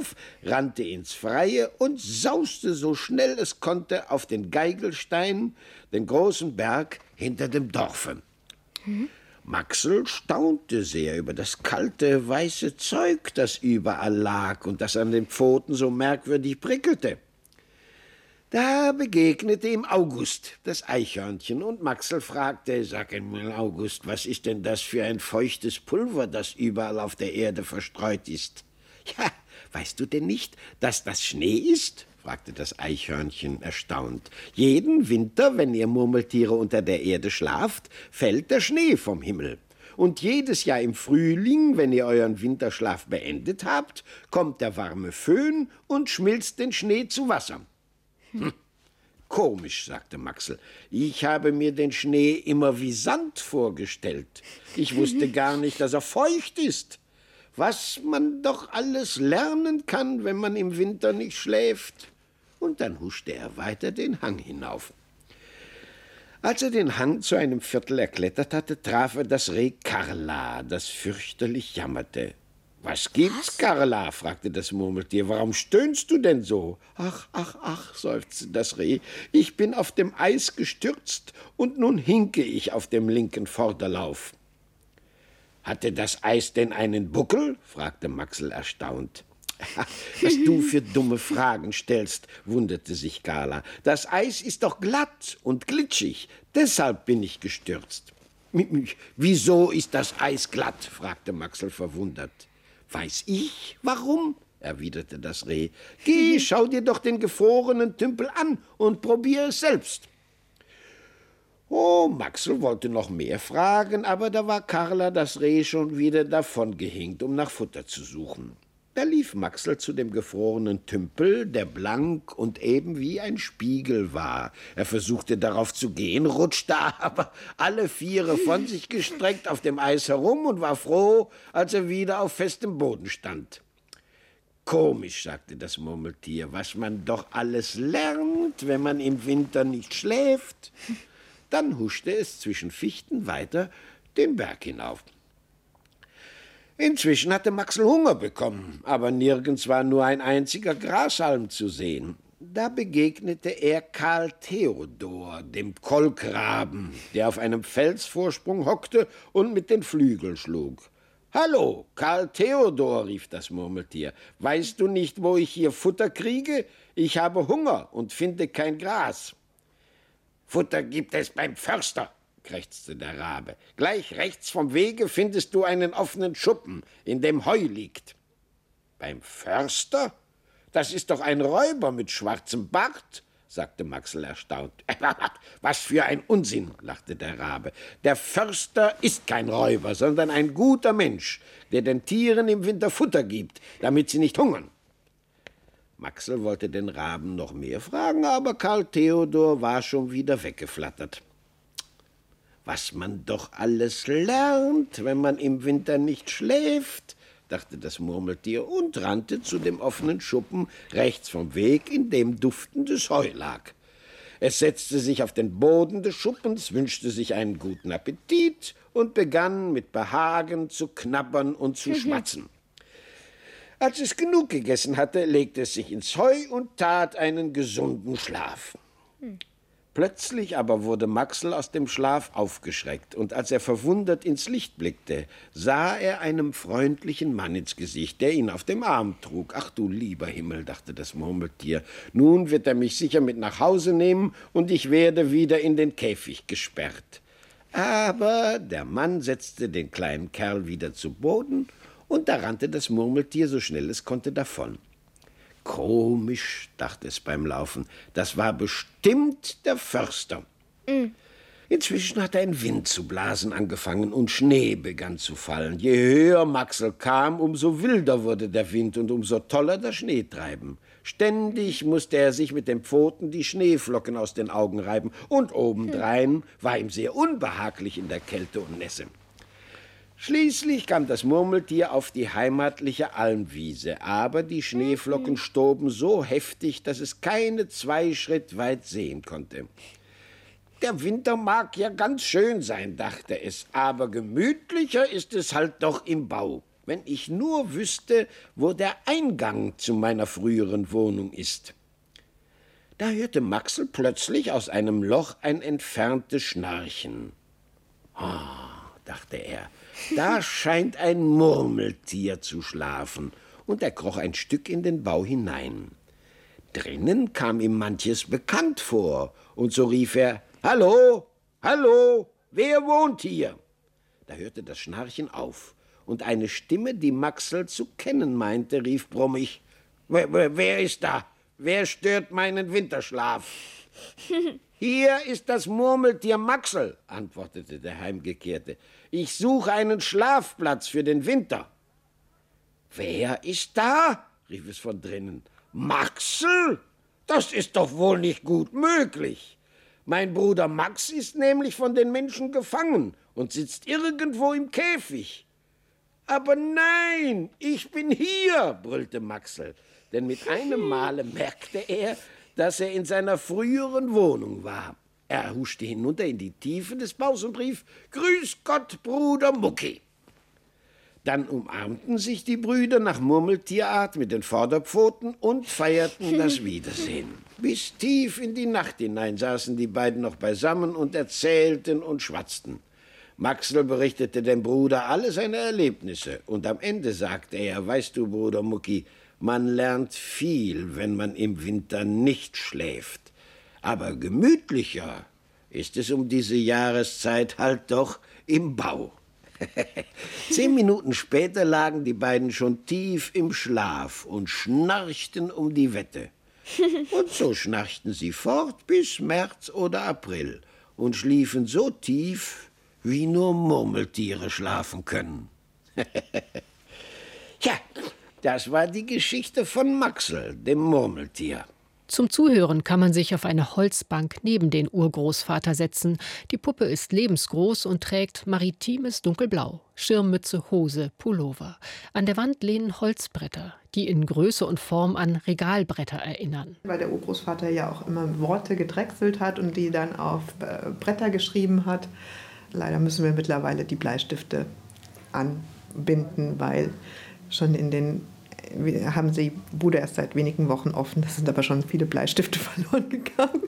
auf, rannte ins Freie und sauste so schnell es konnte auf den Geigelstein, den großen Berg hinter dem Dorfe. Maxel staunte sehr über das kalte, weiße Zeug, das überall lag und das an den Pfoten so merkwürdig prickelte. Da begegnete ihm August, das Eichhörnchen, und Maxel fragte, »Sag einmal, August, was ist denn das für ein feuchtes Pulver, das überall auf der Erde verstreut ist?« »Ja, weißt du denn nicht, dass das Schnee ist?« fragte das Eichhörnchen erstaunt. »Jeden Winter, wenn ihr Murmeltiere unter der Erde schlaft, fällt der Schnee vom Himmel. Und jedes Jahr im Frühling, wenn ihr euren Winterschlaf beendet habt, kommt der warme Föhn und schmilzt den Schnee zu Wasser.« »Komisch«, sagte Maxel. »Ich habe mir den Schnee immer wie Sand vorgestellt. Ich wusste gar nicht, dass er feucht ist. Was man doch alles lernen kann, wenn man im Winter nicht schläft.« Und dann huschte er weiter den Hang hinauf. Als er den Hang zu einem Viertel erklettert hatte, traf er das Reh Karla, das fürchterlich jammerte. »Was gibt's, Karla?« fragte das Murmeltier. »Warum stöhnst du denn so?« »Ach«, seufzte das Reh, »ich bin auf dem Eis gestürzt und nun hinke ich auf dem linken Vorderlauf.« »Hatte das Eis denn einen Buckel?« fragte Maxel erstaunt. »Was du für dumme Fragen stellst«, wunderte sich Karla. »Das Eis ist doch glatt und glitschig, deshalb bin ich gestürzt.« »Wieso ist das Eis glatt?« fragte Maxel verwundert. »Weiß ich, warum?« erwiderte das Reh. »Geh, schau dir doch den gefrorenen Tümpel an und probier es selbst.« Oh, Maxel wollte noch mehr fragen, aber da war Karla, das Reh, schon wieder davongehinkt, um nach Futter zu suchen. Da lief Maxel zu dem gefrorenen Tümpel, der blank und eben wie ein Spiegel war. Er versuchte darauf zu gehen, rutschte aber alle Viere von sich gestreckt auf dem Eis herum und war froh, als er wieder auf festem Boden stand. »Komisch«, sagte das Murmeltier, »was man doch alles lernt, wenn man im Winter nicht schläft.« Dann huschte es zwischen Fichten weiter den Berg hinauf. Inzwischen hatte Maxel Hunger bekommen, aber nirgends war nur ein einziger Grashalm zu sehen. Da begegnete er Karl Theodor, dem Kolkraben, der auf einem Felsvorsprung hockte und mit den Flügeln schlug. »Hallo, Karl Theodor«, rief das Murmeltier, »weißt du nicht, wo ich hier Futter kriege? Ich habe Hunger und finde kein Gras.« »Futter gibt es beim Förster«, krächzte der Rabe. »Gleich rechts vom Wege findest du einen offenen Schuppen, in dem Heu liegt.« »Beim Förster? Das ist doch ein Räuber mit schwarzem Bart«, sagte Maxel erstaunt. »Was für ein Unsinn«, lachte der Rabe. »Der Förster ist kein Räuber, sondern ein guter Mensch, der den Tieren im Winter Futter gibt, damit sie nicht hungern.« Maxel wollte den Raben noch mehr fragen, aber Karl Theodor war schon wieder weggeflattert. »Was man doch alles lernt, wenn man im Winter nicht schläft«, dachte das Murmeltier und rannte zu dem offenen Schuppen rechts vom Weg, in dem duftendes Heu lag. Es setzte sich auf den Boden des Schuppens, wünschte sich einen guten Appetit und begann mit Behagen zu knabbern und zu schmatzen. Als es genug gegessen hatte, legte es sich ins Heu und tat einen gesunden Schlaf. Plötzlich aber wurde Maxel aus dem Schlaf aufgeschreckt, und als er verwundert ins Licht blickte, sah er einem freundlichen Mann ins Gesicht, der ihn auf dem Arm trug. »Ach du lieber Himmel«, dachte das Murmeltier, »nun wird er mich sicher mit nach Hause nehmen, und ich werde wieder in den Käfig gesperrt.« Aber der Mann setzte den kleinen Kerl wieder zu Boden, und da rannte das Murmeltier so schnell es konnte davon. Komisch, dachte es beim Laufen, das war bestimmt der Förster. Inzwischen hatte ein Wind zu blasen angefangen und Schnee begann zu fallen. Je höher Maxel kam, umso wilder wurde der Wind und umso toller das Schneetreiben. Ständig musste er sich mit den Pfoten die Schneeflocken aus den Augen reiben, und obendrein war ihm sehr unbehaglich in der Kälte und Nässe. Schließlich kam das Murmeltier auf die heimatliche Almwiese, aber die Schneeflocken stoben so heftig, dass es keine 2 Schritt weit sehen konnte. Der Winter mag ja ganz schön sein, dachte es, aber gemütlicher ist es halt doch im Bau. Wenn ich nur wüsste, wo der Eingang zu meiner früheren Wohnung ist. Da hörte Maxel plötzlich aus einem Loch ein entferntes Schnarchen. Dachte er, da scheint ein Murmeltier zu schlafen, und er kroch ein Stück in den Bau hinein. Drinnen kam ihm manches bekannt vor, und so rief er, »Hallo, hallo, wer wohnt hier?« Da hörte das Schnarchen auf, und eine Stimme, die Maxel zu kennen meinte, rief brummig, »Wer ist da? Wer stört meinen Winterschlaf?« »Hier ist das Murmeltier Maxel«, antwortete der Heimgekehrte. »Ich suche einen Schlafplatz für den Winter.« »Wer ist da?«, rief es von drinnen. »Maxel? Das ist doch wohl nicht gut möglich. Mein Bruder Max ist nämlich von den Menschen gefangen und sitzt irgendwo im Käfig.« »Aber nein, ich bin hier«, brüllte Maxel, denn mit einem Male merkte er, dass er in seiner früheren Wohnung war. Er huschte hinunter in die Tiefe des Baus und rief, »Grüß Gott, Bruder Mucki!« Dann umarmten sich die Brüder nach Murmeltierart mit den Vorderpfoten und feierten das Wiedersehen. Bis tief in die Nacht hinein saßen die beiden noch beisammen und erzählten und schwatzten. Maxel berichtete dem Bruder alle seine Erlebnisse, und am Ende sagte er, »Weißt du, Bruder Mucki, man lernt viel, wenn man im Winter nicht schläft. Aber gemütlicher ist es um diese Jahreszeit halt doch im Bau.« 10 Minuten später lagen die beiden schon tief im Schlaf und schnarchten um die Wette. Und so schnarchten sie fort bis März oder April und schliefen so tief, wie nur Murmeltiere schlafen können. Ja, das war die Geschichte von Maxel, dem Murmeltier. Zum Zuhören kann man sich auf eine Holzbank neben den Urgroßvater setzen. Die Puppe ist lebensgroß und trägt maritimes Dunkelblau. Schirmmütze, Hose, Pullover. An der Wand lehnen Holzbretter, die in Größe und Form an Regalbretter erinnern. Weil der Urgroßvater ja auch immer Worte gedrechselt hat und die dann auf Bretter geschrieben hat. Leider müssen wir mittlerweile die Bleistifte anbinden, weil schon wir haben die Bude erst seit wenigen Wochen offen. Da sind aber schon viele Bleistifte verloren gegangen.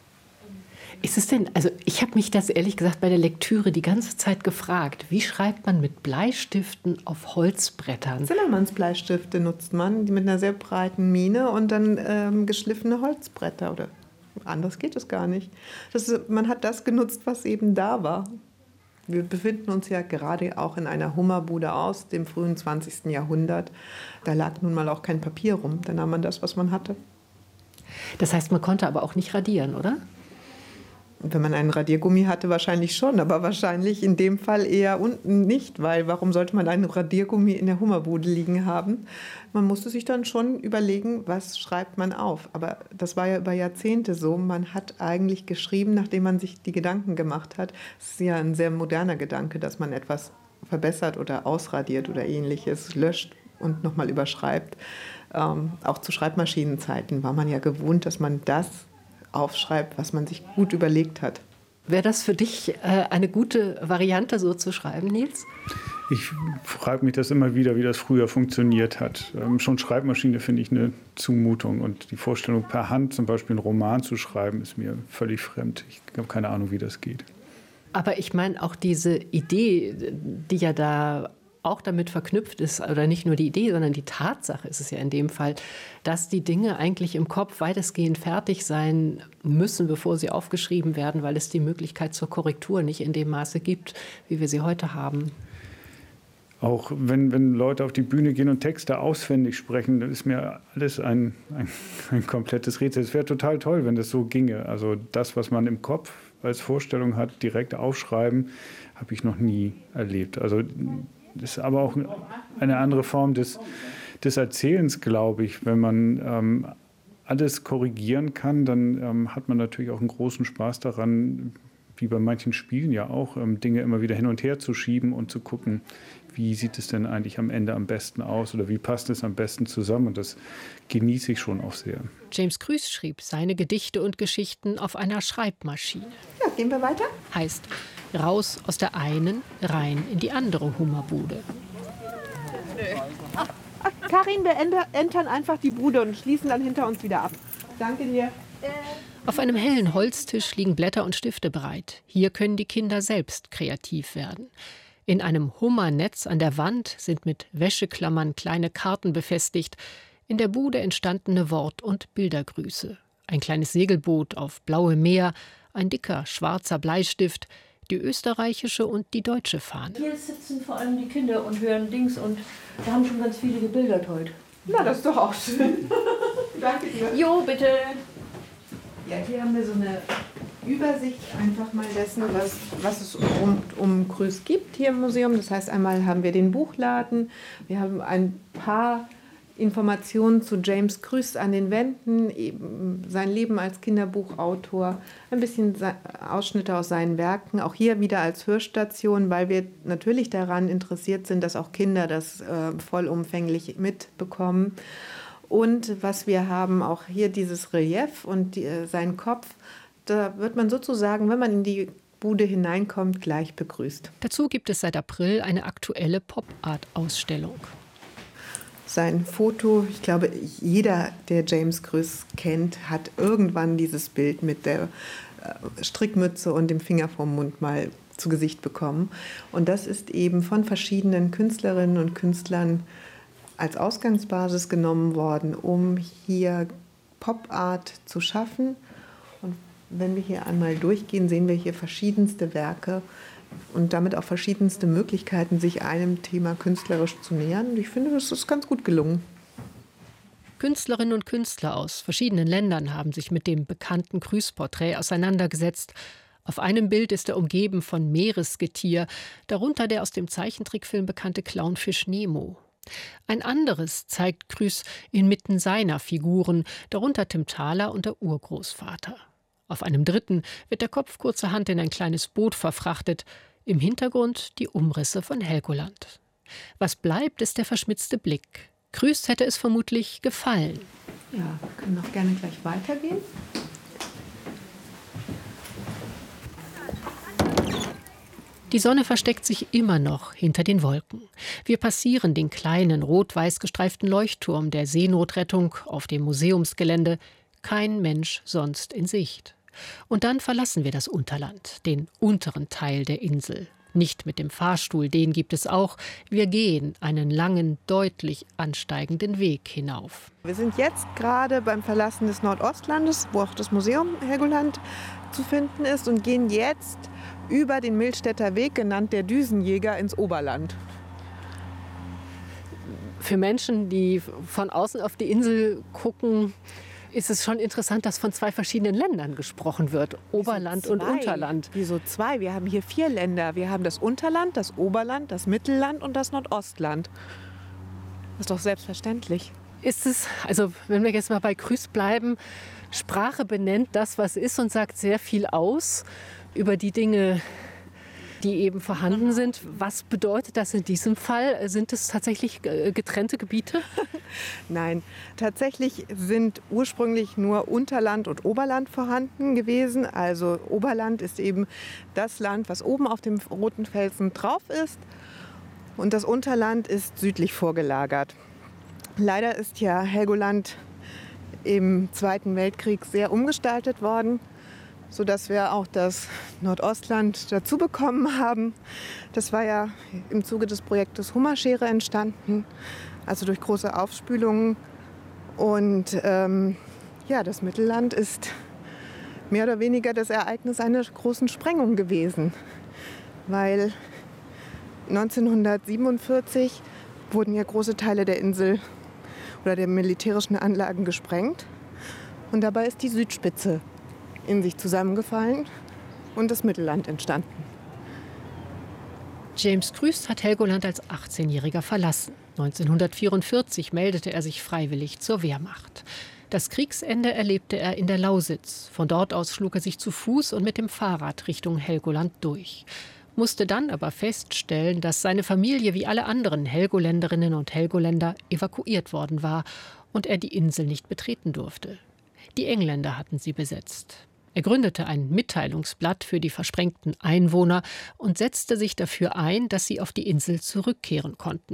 Ist es denn, also ich habe mich das ehrlich gesagt bei der Lektüre die ganze Zeit gefragt, wie schreibt man mit Bleistiften auf Holzbrettern? Zimmermanns Bleistifte nutzt man, die mit einer sehr breiten Mine und dann geschliffene Holzbretter. Oder anders geht es gar nicht. Man hat das genutzt, was eben da war. Wir befinden uns ja gerade auch in einer Hummerbude aus dem frühen 20. Jahrhundert. Da lag nun mal auch kein Papier rum. Da nahm man das, was man hatte. Das heißt, man konnte aber auch nicht radieren, oder? Wenn man einen Radiergummi hatte, wahrscheinlich schon, aber wahrscheinlich in dem Fall eher unten nicht, weil warum sollte man einen Radiergummi in der Hummerbude liegen haben? Man musste sich dann schon überlegen, was schreibt man auf. Aber das war ja über Jahrzehnte so. Man hat eigentlich geschrieben, nachdem man sich die Gedanken gemacht hat. Es ist ja ein sehr moderner Gedanke, dass man etwas verbessert oder ausradiert oder Ähnliches, löscht und nochmal überschreibt. Auch zu Schreibmaschinenzeiten war man ja gewohnt, dass man das aufschreibt, was man sich gut überlegt hat. Wäre das für dich eine gute Variante, so zu schreiben, Nils? Ich frage mich das immer wieder, wie das früher funktioniert hat. Schon Schreibmaschine finde ich eine Zumutung. Und die Vorstellung, per Hand zum Beispiel einen Roman zu schreiben, ist mir völlig fremd. Ich habe keine Ahnung, wie das geht. Aber ich meine auch diese Idee, die ja da auch damit verknüpft ist, oder nicht nur die Idee, sondern die Tatsache ist es ja in dem Fall, dass die Dinge eigentlich im Kopf weitestgehend fertig sein müssen, bevor sie aufgeschrieben werden, weil es die Möglichkeit zur Korrektur nicht in dem Maße gibt, wie wir sie heute haben. Auch wenn Leute auf die Bühne gehen und Texte auswendig sprechen, dann ist mir alles ein komplettes Rätsel. Es wäre total toll, wenn das so ginge. Also das, was man im Kopf als Vorstellung hat, direkt aufschreiben, habe ich noch nie erlebt. Also das ist aber auch eine andere Form des Erzählens, glaube ich. Wenn man alles korrigieren kann, dann hat man natürlich auch einen großen Spaß daran, wie bei manchen Spielen ja auch, Dinge immer wieder hin und her zu schieben und zu gucken, wie sieht es denn eigentlich am Ende am besten aus oder wie passt es am besten zusammen. Und das genieße ich schon auch sehr. James Krüß schrieb seine Gedichte und Geschichten auf einer Schreibmaschine. Ja, gehen wir weiter? Heißt, raus aus der einen, rein in die andere Hummerbude. Karin, wir entern einfach die Bude und schließen dann hinter uns wieder ab. Danke dir. Auf einem hellen Holztisch liegen Blätter und Stifte bereit. Hier können die Kinder selbst kreativ werden. In einem Hummernetz an der Wand sind mit Wäscheklammern kleine Karten befestigt. In der Bude entstandene Wort- und Bildergrüße. Ein kleines Segelboot auf blauem Meer, ein dicker schwarzer Bleistift, die österreichische und die deutsche Fahne. Hier sitzen vor allem die Kinder und hören Dings und wir haben schon ganz viele gebildert heute. Na, das ist doch auch schön. Danke dir. Jo, bitte. Ja, hier haben wir so eine Übersicht einfach mal dessen, was es um Grüß gibt hier im Museum. Das heißt, einmal haben wir den Buchladen, wir haben ein paar Informationen zu James Grüß an den Wänden, eben sein Leben als Kinderbuchautor, ein bisschen Ausschnitte aus seinen Werken, auch hier wieder als Hörstation, weil wir natürlich daran interessiert sind, dass auch Kinder das vollumfänglich mitbekommen. Und was wir haben, auch hier dieses Relief und sein Kopf, da wird man sozusagen, wenn man in die Bude hineinkommt, gleich begrüßt. Dazu gibt es seit April eine aktuelle Pop-Art-Ausstellung. Sein Foto, ich glaube, jeder, der James Grüß kennt, hat irgendwann dieses Bild mit der Strickmütze und dem Finger vorm Mund mal zu Gesicht bekommen. Und das ist eben von verschiedenen Künstlerinnen und Künstlern als Ausgangsbasis genommen worden, um hier Pop-Art zu schaffen. Und wenn wir hier einmal durchgehen, sehen wir hier verschiedenste Werke und damit auch verschiedenste Möglichkeiten, sich einem Thema künstlerisch zu nähern. Und ich finde, das ist ganz gut gelungen. Künstlerinnen und Künstler aus verschiedenen Ländern haben sich mit dem bekannten Grüß-Porträt auseinandergesetzt. Auf einem Bild ist er umgeben von Meeresgetier, darunter der aus dem Zeichentrickfilm bekannte Clownfisch Nemo. Ein anderes zeigt Grüß inmitten seiner Figuren, darunter Tim Thaler und der Urgroßvater. Auf einem dritten wird der Kopf kurzerhand in ein kleines Boot verfrachtet, im Hintergrund die Umrisse von Helgoland. Was bleibt, ist der verschmitzte Blick. Grüß hätte es vermutlich gefallen. Ja, wir können noch gerne gleich weitergehen. Die Sonne versteckt sich immer noch hinter den Wolken. Wir passieren den kleinen, rot-weiß gestreiften Leuchtturm der Seenotrettung auf dem Museumsgelände. Kein Mensch sonst in Sicht. Und dann verlassen wir das Unterland, den unteren Teil der Insel. Nicht mit dem Fahrstuhl, den gibt es auch. Wir gehen einen langen, deutlich ansteigenden Weg hinauf. Wir sind jetzt gerade beim Verlassen des Nordostlandes, wo auch das Museum Helgoland zu finden ist, und gehen jetzt über den Millstätter Weg, genannt der Düsenjäger, ins Oberland. Für Menschen, die von außen auf die Insel gucken, ist es schon interessant, dass von zwei verschiedenen Ländern gesprochen wird. Oberland und Unterland. Wieso zwei? Wir haben hier 4 Länder. Wir haben das Unterland, das Oberland, das Mittelland und das Nordostland. Das ist doch selbstverständlich. Ist es, also wenn wir jetzt mal bei Grüß bleiben, Sprache benennt das, was ist, und sagt sehr viel aus über die Dinge, die eben vorhanden sind. Was bedeutet das in diesem Fall? Sind es tatsächlich getrennte Gebiete? Nein, tatsächlich sind ursprünglich nur Unterland und Oberland vorhanden gewesen. Also Oberland ist eben das Land, was oben auf dem roten Felsen drauf ist. Und das Unterland ist südlich vorgelagert. Leider ist ja Helgoland im Zweiten Weltkrieg sehr umgestaltet worden, sodass wir auch das Nordostland dazu bekommen haben. Das war ja im Zuge des Projektes Hummerschere entstanden, also durch große Aufspülungen. Und das Mittelland ist mehr oder weniger das Ereignis einer großen Sprengung gewesen, weil 1947 wurden ja große Teile der Insel oder der militärischen Anlagen gesprengt. Und dabei ist die Südspitze in sich zusammengefallen und das Mittelland entstanden. James Grüß hat Helgoland als 18-Jähriger verlassen. 1944 meldete er sich freiwillig zur Wehrmacht. Das Kriegsende erlebte er in der Lausitz. Von dort aus schlug er sich zu Fuß und mit dem Fahrrad Richtung Helgoland durch. Musste dann aber feststellen, dass seine Familie wie alle anderen Helgoländerinnen und Helgoländer evakuiert worden war und er die Insel nicht betreten durfte. Die Engländer hatten sie besetzt. Er gründete ein Mitteilungsblatt für die versprengten Einwohner und setzte sich dafür ein, dass sie auf die Insel zurückkehren konnten.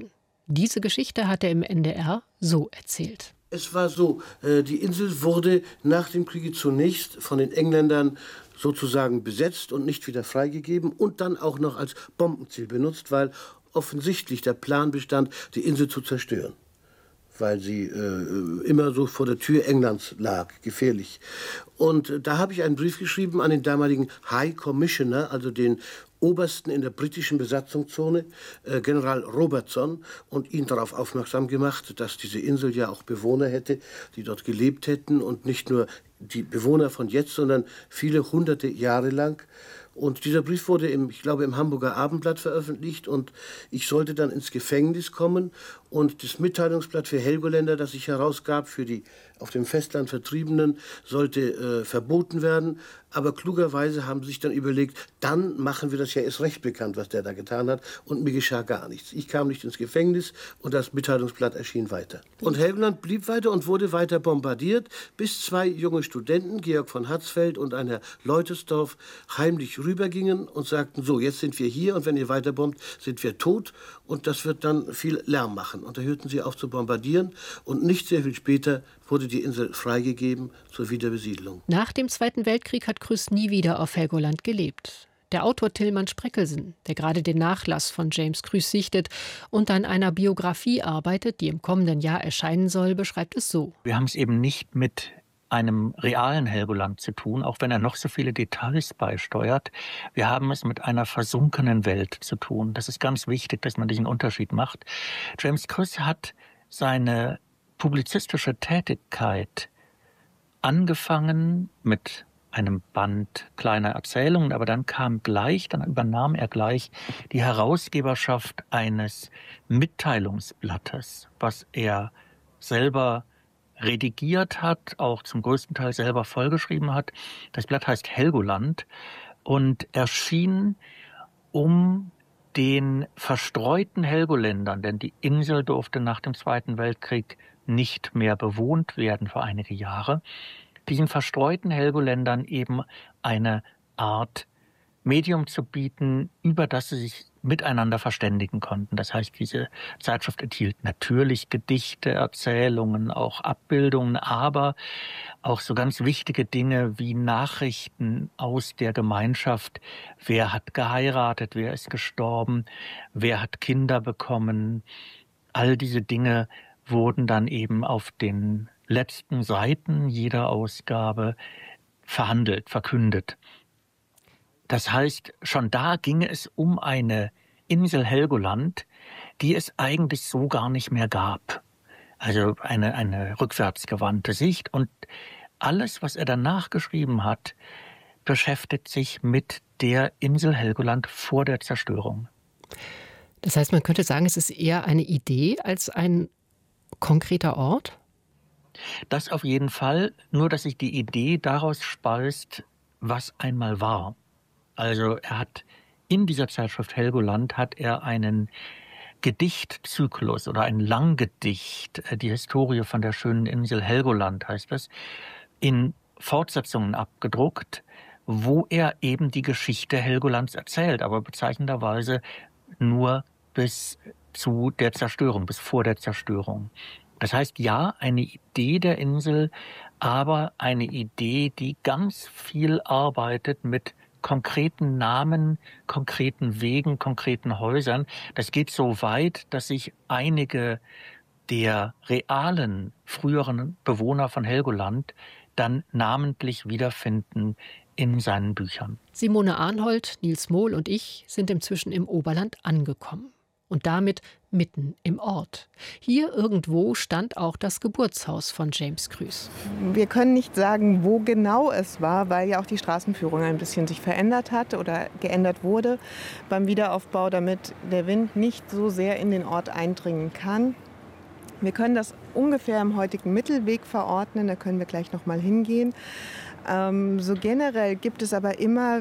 Diese Geschichte hat er im NDR so erzählt. Es war so, die Insel wurde nach dem Kriege zunächst von den Engländern sozusagen besetzt und nicht wieder freigegeben und dann auch noch als Bombenziel benutzt, weil offensichtlich der Plan bestand, die Insel zu zerstören, weil sie immer so vor der Tür Englands lag, gefährlich. Und da habe ich einen Brief geschrieben an den damaligen High Commissioner, also den Obersten in der britischen Besatzungszone, General Robertson, und ihn darauf aufmerksam gemacht, dass diese Insel ja auch Bewohner hätte, die dort gelebt hätten, und nicht nur die Bewohner von jetzt, sondern viele hunderte Jahre lang. Und dieser Brief wurde ich glaube, im Hamburger Abendblatt veröffentlicht, und ich sollte dann ins Gefängnis kommen, und das Mitteilungsblatt für Helgoländer, das ich herausgab für die auf dem Festland Vertriebenen, sollte verboten werden. Aber klugerweise haben sie sich dann überlegt, dann machen wir das ja erst recht bekannt, was der da getan hat, und mir geschah gar nichts. Ich kam nicht ins Gefängnis und das Mitteilungsblatt erschien weiter. Und Helgoland blieb weiter und wurde weiter bombardiert, bis 2 junge Studenten, Georg von Hatzfeld und ein Herr Leutesdorf, heimlich rübergingen und sagten, so, jetzt sind wir hier, und wenn ihr weiter bombt, sind wir tot, und das wird dann viel Lärm machen. Und da hörten sie auf zu bombardieren, und nicht sehr viel später wurde die Insel freigegeben zur Wiederbesiedlung. Nach dem Zweiten Weltkrieg hat Krüss nie wieder auf Helgoland gelebt. Der Autor Tilman Spreckelsen, der gerade den Nachlass von James Krüss sichtet und an einer Biografie arbeitet, die im kommenden Jahr erscheinen soll, beschreibt es so. Wir haben es eben nicht mit einem realen Helgoland zu tun, auch wenn er noch so viele Details beisteuert. Wir haben es mit einer versunkenen Welt zu tun. Das ist ganz wichtig, dass man diesen Unterschied macht. James Krüss hat seine publizistische Tätigkeit angefangen mit einem Band kleiner Erzählungen, aber dann übernahm er gleich die Herausgeberschaft eines Mitteilungsblattes, was er selber redigiert hat, auch zum größten Teil selber vollgeschrieben hat. Das Blatt heißt Helgoland und erschien um den verstreuten Helgoländern, denn die Insel durfte nach dem Zweiten Weltkrieg nicht mehr bewohnt werden für einige Jahre, diesen verstreuten Helgoländern eben eine Art Medium zu bieten, über das sie sich miteinander verständigen konnten. Das heißt, diese Zeitschrift enthielt natürlich Gedichte, Erzählungen, auch Abbildungen, aber auch so ganz wichtige Dinge wie Nachrichten aus der Gemeinschaft. Wer hat geheiratet, wer ist gestorben, wer hat Kinder bekommen. All diese Dinge wurden dann eben auf den letzten Seiten jeder Ausgabe verhandelt, verkündet. Das heißt, schon da ginge es um eine Insel Helgoland, die es eigentlich so gar nicht mehr gab. Also eine rückwärtsgewandte Sicht. Und alles, was er danach geschrieben hat, beschäftigt sich mit der Insel Helgoland vor der Zerstörung. Das heißt, man könnte sagen, es ist eher eine Idee als ein konkreter Ort? Das auf jeden Fall, nur dass sich die Idee daraus speist, was einmal war. Also er hat in dieser Zeitschrift Helgoland einen Gedichtzyklus oder ein Langgedicht, die Historie von der schönen Insel Helgoland heißt das, in Fortsetzungen abgedruckt, wo er eben die Geschichte Helgolands erzählt, aber bezeichnenderweise nur bis zu der Zerstörung, bis vor der Zerstörung. Das heißt, ja, eine Idee der Insel, aber eine Idee, die ganz viel arbeitet mit konkreten Namen, konkreten Wegen, konkreten Häusern. Das geht so weit, dass sich einige der realen früheren Bewohner von Helgoland dann namentlich wiederfinden in seinen Büchern. Simone Arnhold, Nils Mohl und ich sind inzwischen im Oberland angekommen. Und damit mitten im Ort. Hier irgendwo stand auch das Geburtshaus von James Krüss. Wir können nicht sagen, wo genau es war, weil ja auch die Straßenführung ein bisschen sich verändert hat oder geändert wurde beim Wiederaufbau, damit der Wind nicht so sehr in den Ort eindringen kann. Wir können das ungefähr im heutigen Mittelweg verordnen, da können wir gleich noch mal hingehen. So generell gibt es aber immer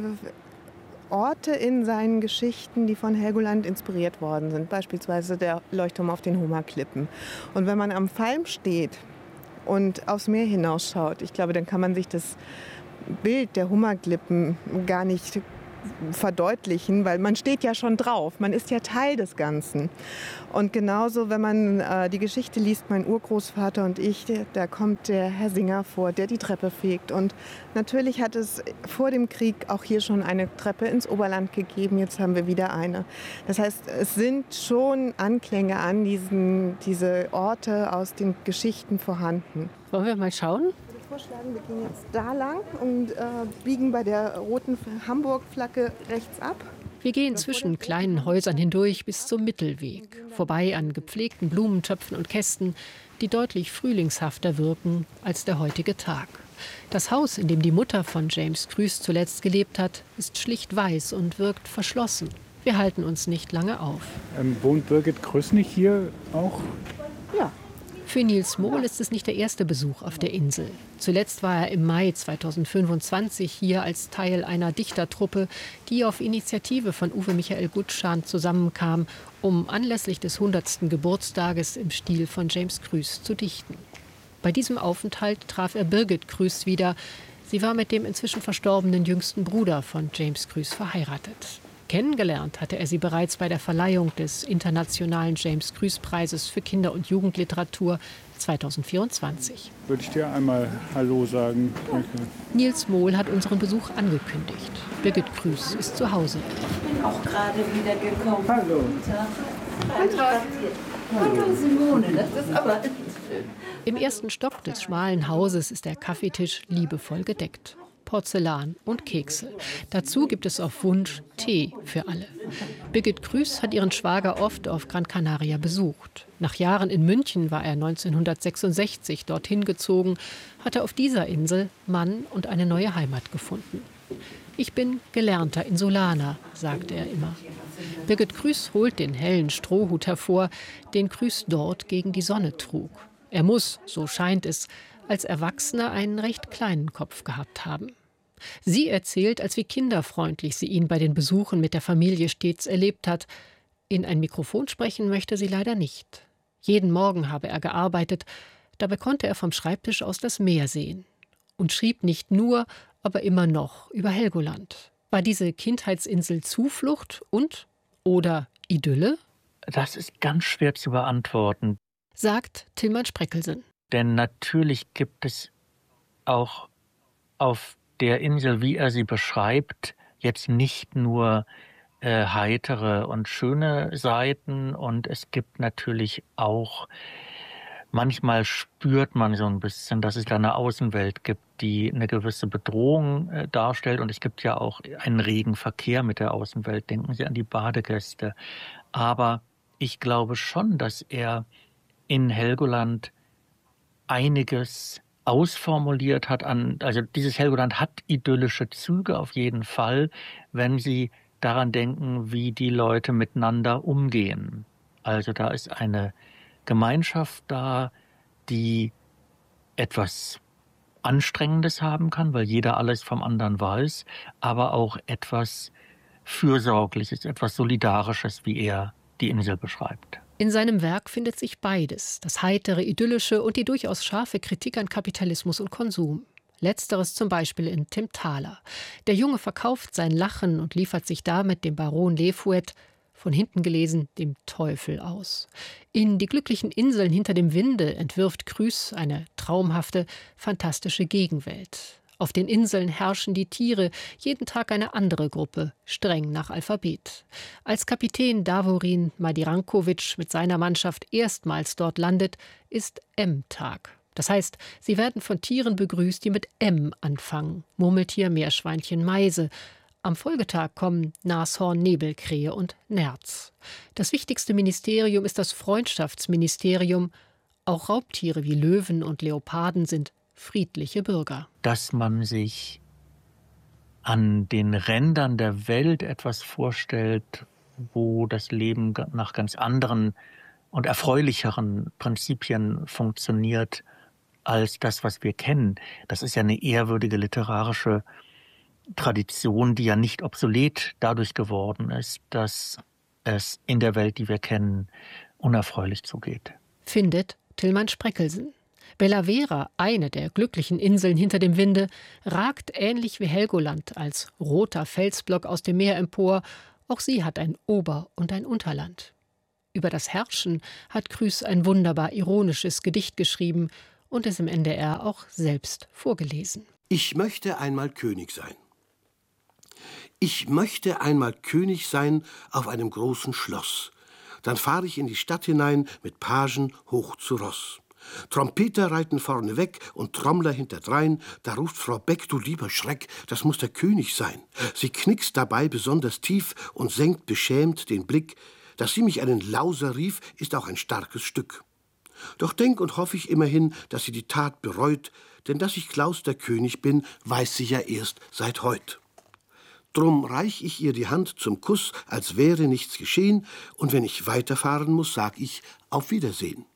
Orte in seinen Geschichten, die von Helgoland inspiriert worden sind. Beispielsweise der Leuchtturm auf den Hummerklippen. Und wenn man am Falm steht und aufs Meer hinausschaut, ich glaube, dann kann man sich das Bild der Hummerklippen gar nicht verdeutlichen, weil man steht ja schon drauf, man ist ja Teil des Ganzen. Und genauso, wenn man die Geschichte liest, mein Urgroßvater und ich, da kommt der Herr Singer vor, der die Treppe fegt. Und natürlich hat es vor dem Krieg auch hier schon eine Treppe ins Oberland gegeben, jetzt haben wir wieder eine. Das heißt, es sind schon Anklänge an diese Orte aus den Geschichten vorhanden. Wollen wir mal schauen? Vorschlagen, wir gehen jetzt da lang und biegen bei der roten Hamburg-Flagge rechts ab. Wir gehen zwischen kleinen Häusern hindurch bis zum Mittelweg, vorbei an gepflegten Blumentöpfen und Kästen, die deutlich frühlingshafter wirken als der heutige Tag. Das Haus, in dem die Mutter von James Krüss zuletzt gelebt hat, ist schlicht weiß und wirkt verschlossen. Wir halten uns nicht lange auf. Wohnt Birgit Krüss nicht hier auch? Ja. Für Niels Mohl ist es nicht der erste Besuch auf der Insel. Zuletzt war er im Mai 2025 hier als Teil einer Dichtertruppe, die auf Initiative von Uwe Michael Gutschan zusammenkam, um anlässlich des 100. Geburtstages im Stil von James Krüss zu dichten. Bei diesem Aufenthalt traf er Birgit Krüss wieder. Sie war mit dem inzwischen verstorbenen jüngsten Bruder von James Krüss verheiratet. Kennengelernt hatte er sie bereits bei der Verleihung des Internationalen James Krüss Preises für Kinder- und Jugendliteratur 2024. Würde ich dir einmal Hallo sagen? Danke. Niels Mohl hat unseren Besuch angekündigt. Birgit Krüss ist zu Hause. Ich bin auch gerade wieder gekommen. Hallo. Hallo Simone, das ist aber schön. Im ersten Stock des schmalen Hauses ist der Kaffeetisch liebevoll gedeckt. Porzellan und Kekse. Dazu gibt es auf Wunsch Tee für alle. Birgit Krüss hat ihren Schwager oft auf Gran Canaria besucht. Nach Jahren in München war er 1966 dorthin gezogen, hatte auf dieser Insel Mann und eine neue Heimat gefunden. Ich bin gelernter Insulaner, sagte er immer. Birgit Krüss holt den hellen Strohhut hervor, den Krüss dort gegen die Sonne trug. Er muss, so scheint es, als Erwachsener einen recht kleinen Kopf gehabt haben. Sie erzählt, als wie kinderfreundlich sie ihn bei den Besuchen mit der Familie stets erlebt hat. In ein Mikrofon sprechen möchte sie leider nicht. Jeden Morgen habe er gearbeitet, dabei konnte er vom Schreibtisch aus das Meer sehen. Und schrieb nicht nur, aber immer noch über Helgoland. War diese Kindheitsinsel Zuflucht oder Idylle? Das ist ganz schwer zu beantworten. Sagt Tilman Spreckelsen. Denn natürlich gibt es auch auf der Insel, wie er sie beschreibt, jetzt nicht nur heitere und schöne Seiten. Und es gibt natürlich auch, manchmal spürt man so ein bisschen, dass es da eine Außenwelt gibt, die eine gewisse Bedrohung darstellt. Und es gibt ja auch einen regen Verkehr mit der Außenwelt. Denken Sie an die Badegäste. Aber ich glaube schon, dass er in Helgoland einiges ausformuliert hat also dieses Helgoland hat idyllische Züge auf jeden Fall, wenn Sie daran denken, wie die Leute miteinander umgehen. Also da ist eine Gemeinschaft da, die etwas Anstrengendes haben kann, weil jeder alles vom anderen weiß, aber auch etwas Fürsorgliches, etwas Solidarisches, wie er die Insel beschreibt. In seinem Werk findet sich beides, das heitere, idyllische und die durchaus scharfe Kritik an Kapitalismus und Konsum. Letzteres zum Beispiel in Tim Thaler. Der Junge verkauft sein Lachen und liefert sich damit dem Baron Lefouet, von hinten gelesen, dem Teufel aus. In Die glücklichen Inseln hinter dem Winde entwirft Krüss eine traumhafte, fantastische Gegenwelt. Auf den Inseln herrschen die Tiere, jeden Tag eine andere Gruppe, streng nach Alphabet. Als Kapitän Davorin Madirankovic mit seiner Mannschaft erstmals dort landet, ist M-Tag. Das heißt, sie werden von Tieren begrüßt, die mit M anfangen. Murmeltier, Meerschweinchen, Meise. Am Folgetag kommen Nashorn, Nebelkrähe und Nerz. Das wichtigste Ministerium ist das Freundschaftsministerium. Auch Raubtiere wie Löwen und Leoparden sind friedliche Bürger. Dass man sich an den Rändern der Welt etwas vorstellt, wo das Leben nach ganz anderen und erfreulicheren Prinzipien funktioniert als das, was wir kennen. Das ist ja eine ehrwürdige literarische Tradition, die ja nicht obsolet dadurch geworden ist, dass es in der Welt, die wir kennen, unerfreulich zugeht. Findet Tilman Spreckelsen. Bella Vera, eine der glücklichen Inseln hinter dem Winde, ragt ähnlich wie Helgoland als roter Felsblock aus dem Meer empor. Auch sie hat ein Ober- und ein Unterland. Über das Herrschen hat Krüß ein wunderbar ironisches Gedicht geschrieben und es im NDR auch selbst vorgelesen. Ich möchte einmal König sein. Ich möchte einmal König sein auf einem großen Schloss. Dann fahre ich in die Stadt hinein mit Pagen hoch zu Ross. Trompeter reiten vorne weg und Trommler hinterdrein. Da ruft Frau Beck, du lieber Schreck, das muss der König sein. Sie knickst dabei besonders tief und senkt beschämt den Blick. Dass sie mich einen Lauser rief, ist auch ein starkes Stück. Doch denk und hoff ich immerhin, dass sie die Tat bereut, denn dass ich Klaus der König bin, weiß sie ja erst seit heut. Drum reich ich ihr die Hand zum Kuss, als wäre nichts geschehen, und wenn ich weiterfahren muss, sag ich auf Wiedersehen.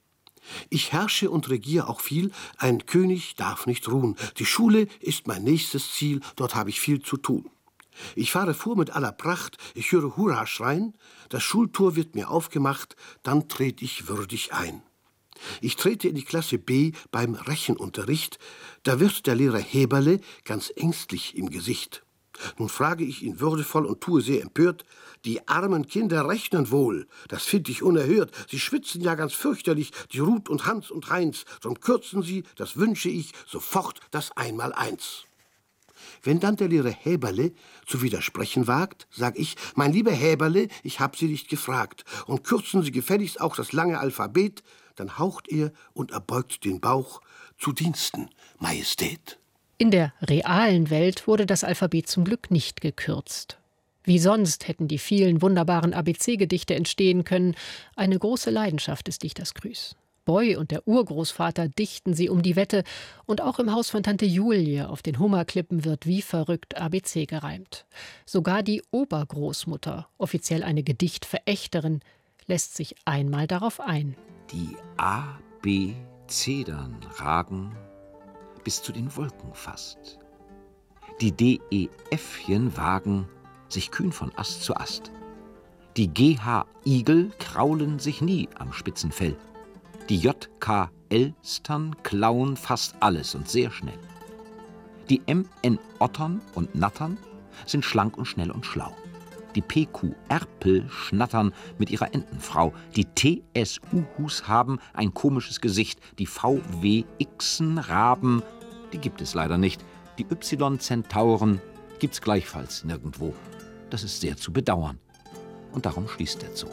Ich herrsche und regier auch viel, ein König darf nicht ruhen. Die Schule ist mein nächstes Ziel, dort habe ich viel zu tun. Ich fahre vor mit aller Pracht, ich höre Hurra schreien, das Schultor wird mir aufgemacht, dann tret ich würdig ein. Ich trete in die Klasse B beim Rechenunterricht, da wird der Lehrer Heberle ganz ängstlich im Gesicht. Nun frage ich ihn würdevoll und tue sehr empört, die armen Kinder rechnen wohl, das find ich unerhört, sie schwitzen ja ganz fürchterlich, die Ruth und Hans und Heinz, drum kürzen sie, das wünsche ich, sofort das Einmaleins. Wenn dann der Lehrer Häberle zu widersprechen wagt, sag ich, mein lieber Häberle, ich hab Sie nicht gefragt, und kürzen Sie gefälligst auch das lange Alphabet, dann haucht er und erbeugt den Bauch, zu Diensten, Majestät. In der realen Welt wurde das Alphabet zum Glück nicht gekürzt. Wie sonst hätten die vielen wunderbaren ABC-Gedichte entstehen können, eine große Leidenschaft des Dichters Krüß. Boy und der Urgroßvater dichten sie um die Wette, und auch im Haus von Tante Julie auf den Hummerklippen wird wie verrückt ABC gereimt. Sogar die Obergroßmutter, offiziell eine Gedichtverächterin, lässt sich einmal darauf ein. Die A, B, Zedern ragen bis zu den Wolken fast. Die D, E, Äffchen wagen sich kühn von Ast zu Ast. Die G, H, Igel kraulen sich nie am spitzen Fell. Die J, K, Elstern klauen fast alles und sehr schnell. Die M, N, Ottern und Nattern sind schlank und schnell und schlau. Die P, Q, Erpel schnattern mit ihrer Entenfrau. Die T, S, Uhus haben ein komisches Gesicht. Die V, W, Xen, Raben, die gibt es leider nicht. Die Y, Zentauren, gibt's gleichfalls nirgendwo. Das ist sehr zu bedauern. Und darum schließt der Zoo.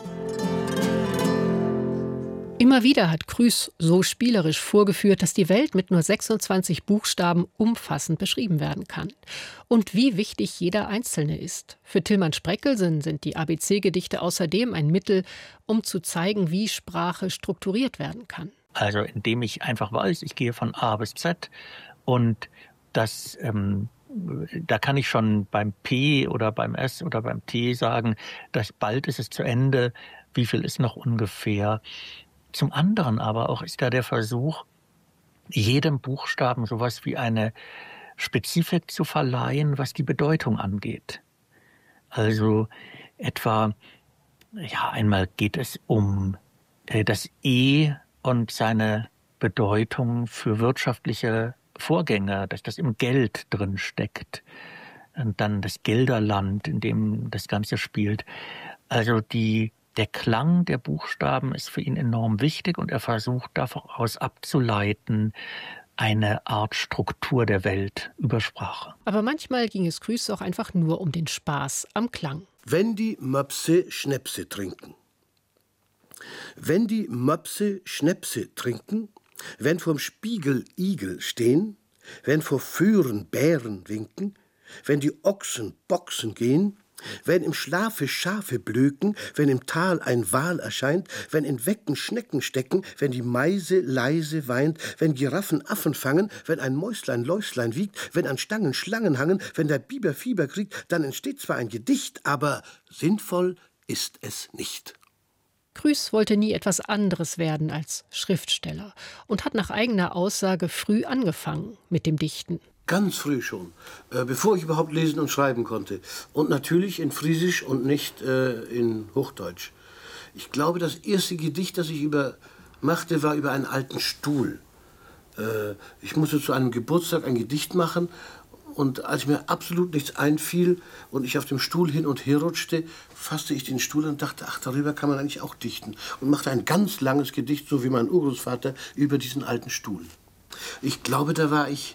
Immer wieder hat Krüß so spielerisch vorgeführt, dass die Welt mit nur 26 Buchstaben umfassend beschrieben werden kann. Und wie wichtig jeder einzelne ist. Für Tilman Spreckelsen sind die ABC-Gedichte außerdem ein Mittel, um zu zeigen, wie Sprache strukturiert werden kann. Also indem ich einfach weiß, ich gehe von A bis Z und das, da kann ich schon beim P oder beim S oder beim T sagen, dass bald ist es zu Ende, wie viel ist noch ungefähr. Zum anderen aber auch ist da der Versuch, jedem Buchstaben sowas wie eine Spezifik zu verleihen, was die Bedeutung angeht. Also etwa, ja, einmal geht es um das E und seine Bedeutung für wirtschaftliche Vorgänge, dass das im Geld drin steckt. Und dann das Gelderland, in dem das Ganze spielt. Also der Klang der Buchstaben ist für ihn enorm wichtig und er versucht daraus abzuleiten eine Art Struktur der Welt über Sprache. Aber manchmal ging es Krüß auch einfach nur um den Spaß am Klang. Wenn die Möpse Schnäpse trinken. Wenn die Möpse Schnäpse trinken, wenn vorm Spiegel Igel stehen, wenn vor Föhren Bären winken, wenn die Ochsen boxen gehen, wenn im Schlafe Schafe blöken, wenn im Tal ein Wal erscheint, wenn in Wecken Schnecken stecken, wenn die Meise leise weint, wenn Giraffen Affen fangen, wenn ein Mäuslein Läuslein wiegt, wenn an Stangen Schlangen hangen, wenn der Biber Fieber kriegt, dann entsteht zwar ein Gedicht, aber sinnvoll ist es nicht. Krüß wollte nie etwas anderes werden als Schriftsteller und hat nach eigener Aussage früh angefangen mit dem Dichten. Ganz früh schon, bevor ich überhaupt lesen und schreiben konnte. Und natürlich in Friesisch und nicht in Hochdeutsch. Ich glaube, das erste Gedicht, das ich machte, war über einen alten Stuhl. Ich musste zu einem Geburtstag ein Gedicht machen. Und als mir absolut nichts einfiel und ich auf dem Stuhl hin und her rutschte, fasste ich den Stuhl und dachte, ach, darüber kann man eigentlich auch dichten. Und machte ein ganz langes Gedicht, so wie mein Urgroßvater, über diesen alten Stuhl. Ich glaube, da war ich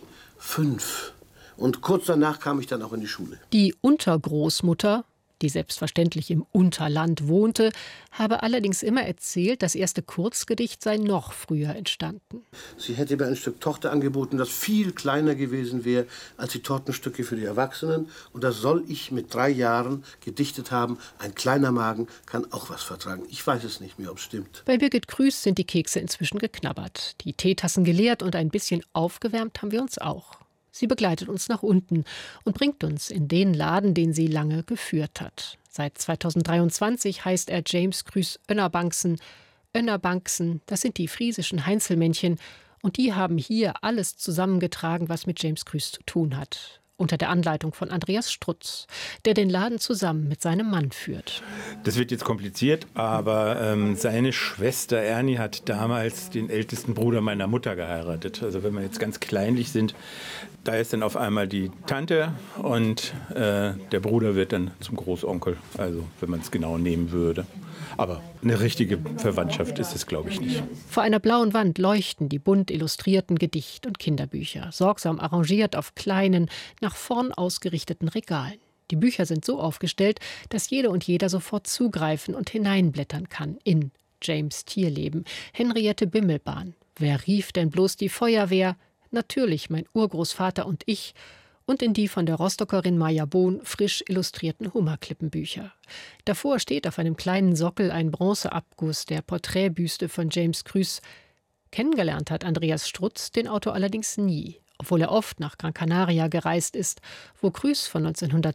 5. Und kurz danach kam ich dann auch in die Schule. Die Untergroßmutter, die selbstverständlich im Unterland wohnte, habe allerdings immer erzählt, das erste Kurzgedicht sei noch früher entstanden. Sie hätte mir ein Stück Torte angeboten, das viel kleiner gewesen wäre als die Tortenstücke für die Erwachsenen. Und das soll ich mit 3 Jahren gedichtet haben. Ein kleiner Magen kann auch was vertragen. Ich weiß es nicht mehr, ob es stimmt. Bei Birgit Krüß sind die Kekse inzwischen geknabbert, die Teetassen geleert und ein bisschen aufgewärmt haben wir uns auch. Sie begleitet uns nach unten und bringt uns in den Laden, den sie lange geführt hat. Seit 2023 heißt er James Krüß Önnerbanksen. Önnerbanksen, das sind die friesischen Heinzelmännchen. Und die haben hier alles zusammengetragen, was mit James Krüß zu tun hat. Unter der Anleitung von Andreas Strutz, der den Laden zusammen mit seinem Mann führt. Das wird jetzt kompliziert, aber seine Schwester Ernie hat damals den ältesten Bruder meiner Mutter geheiratet. Also wenn wir jetzt ganz kleinlich sind, da ist dann auf einmal die Tante und der Bruder wird dann zum Großonkel, also wenn man es genau nehmen würde. Aber eine richtige Verwandtschaft ist es, glaube ich, nicht. Vor einer blauen Wand leuchten die bunt illustrierten Gedicht- und Kinderbücher, sorgsam arrangiert auf kleinen, nach vorn ausgerichteten Regalen. Die Bücher sind so aufgestellt, dass jede und jeder sofort zugreifen und hineinblättern kann in James' Tierleben, Henriette Bimmelbahn, Wer rief denn bloß die Feuerwehr? Natürlich mein Urgroßvater und ich. Und in die von der Rostockerin Maja Bohn frisch illustrierten Hummerklippenbücher. Davor steht auf einem kleinen Sockel ein Bronzeabguss der Porträtbüste von James Krüß. Kennengelernt hat Andreas Strutz den Autor allerdings nie, obwohl er oft nach Gran Canaria gereist ist, wo Krüß von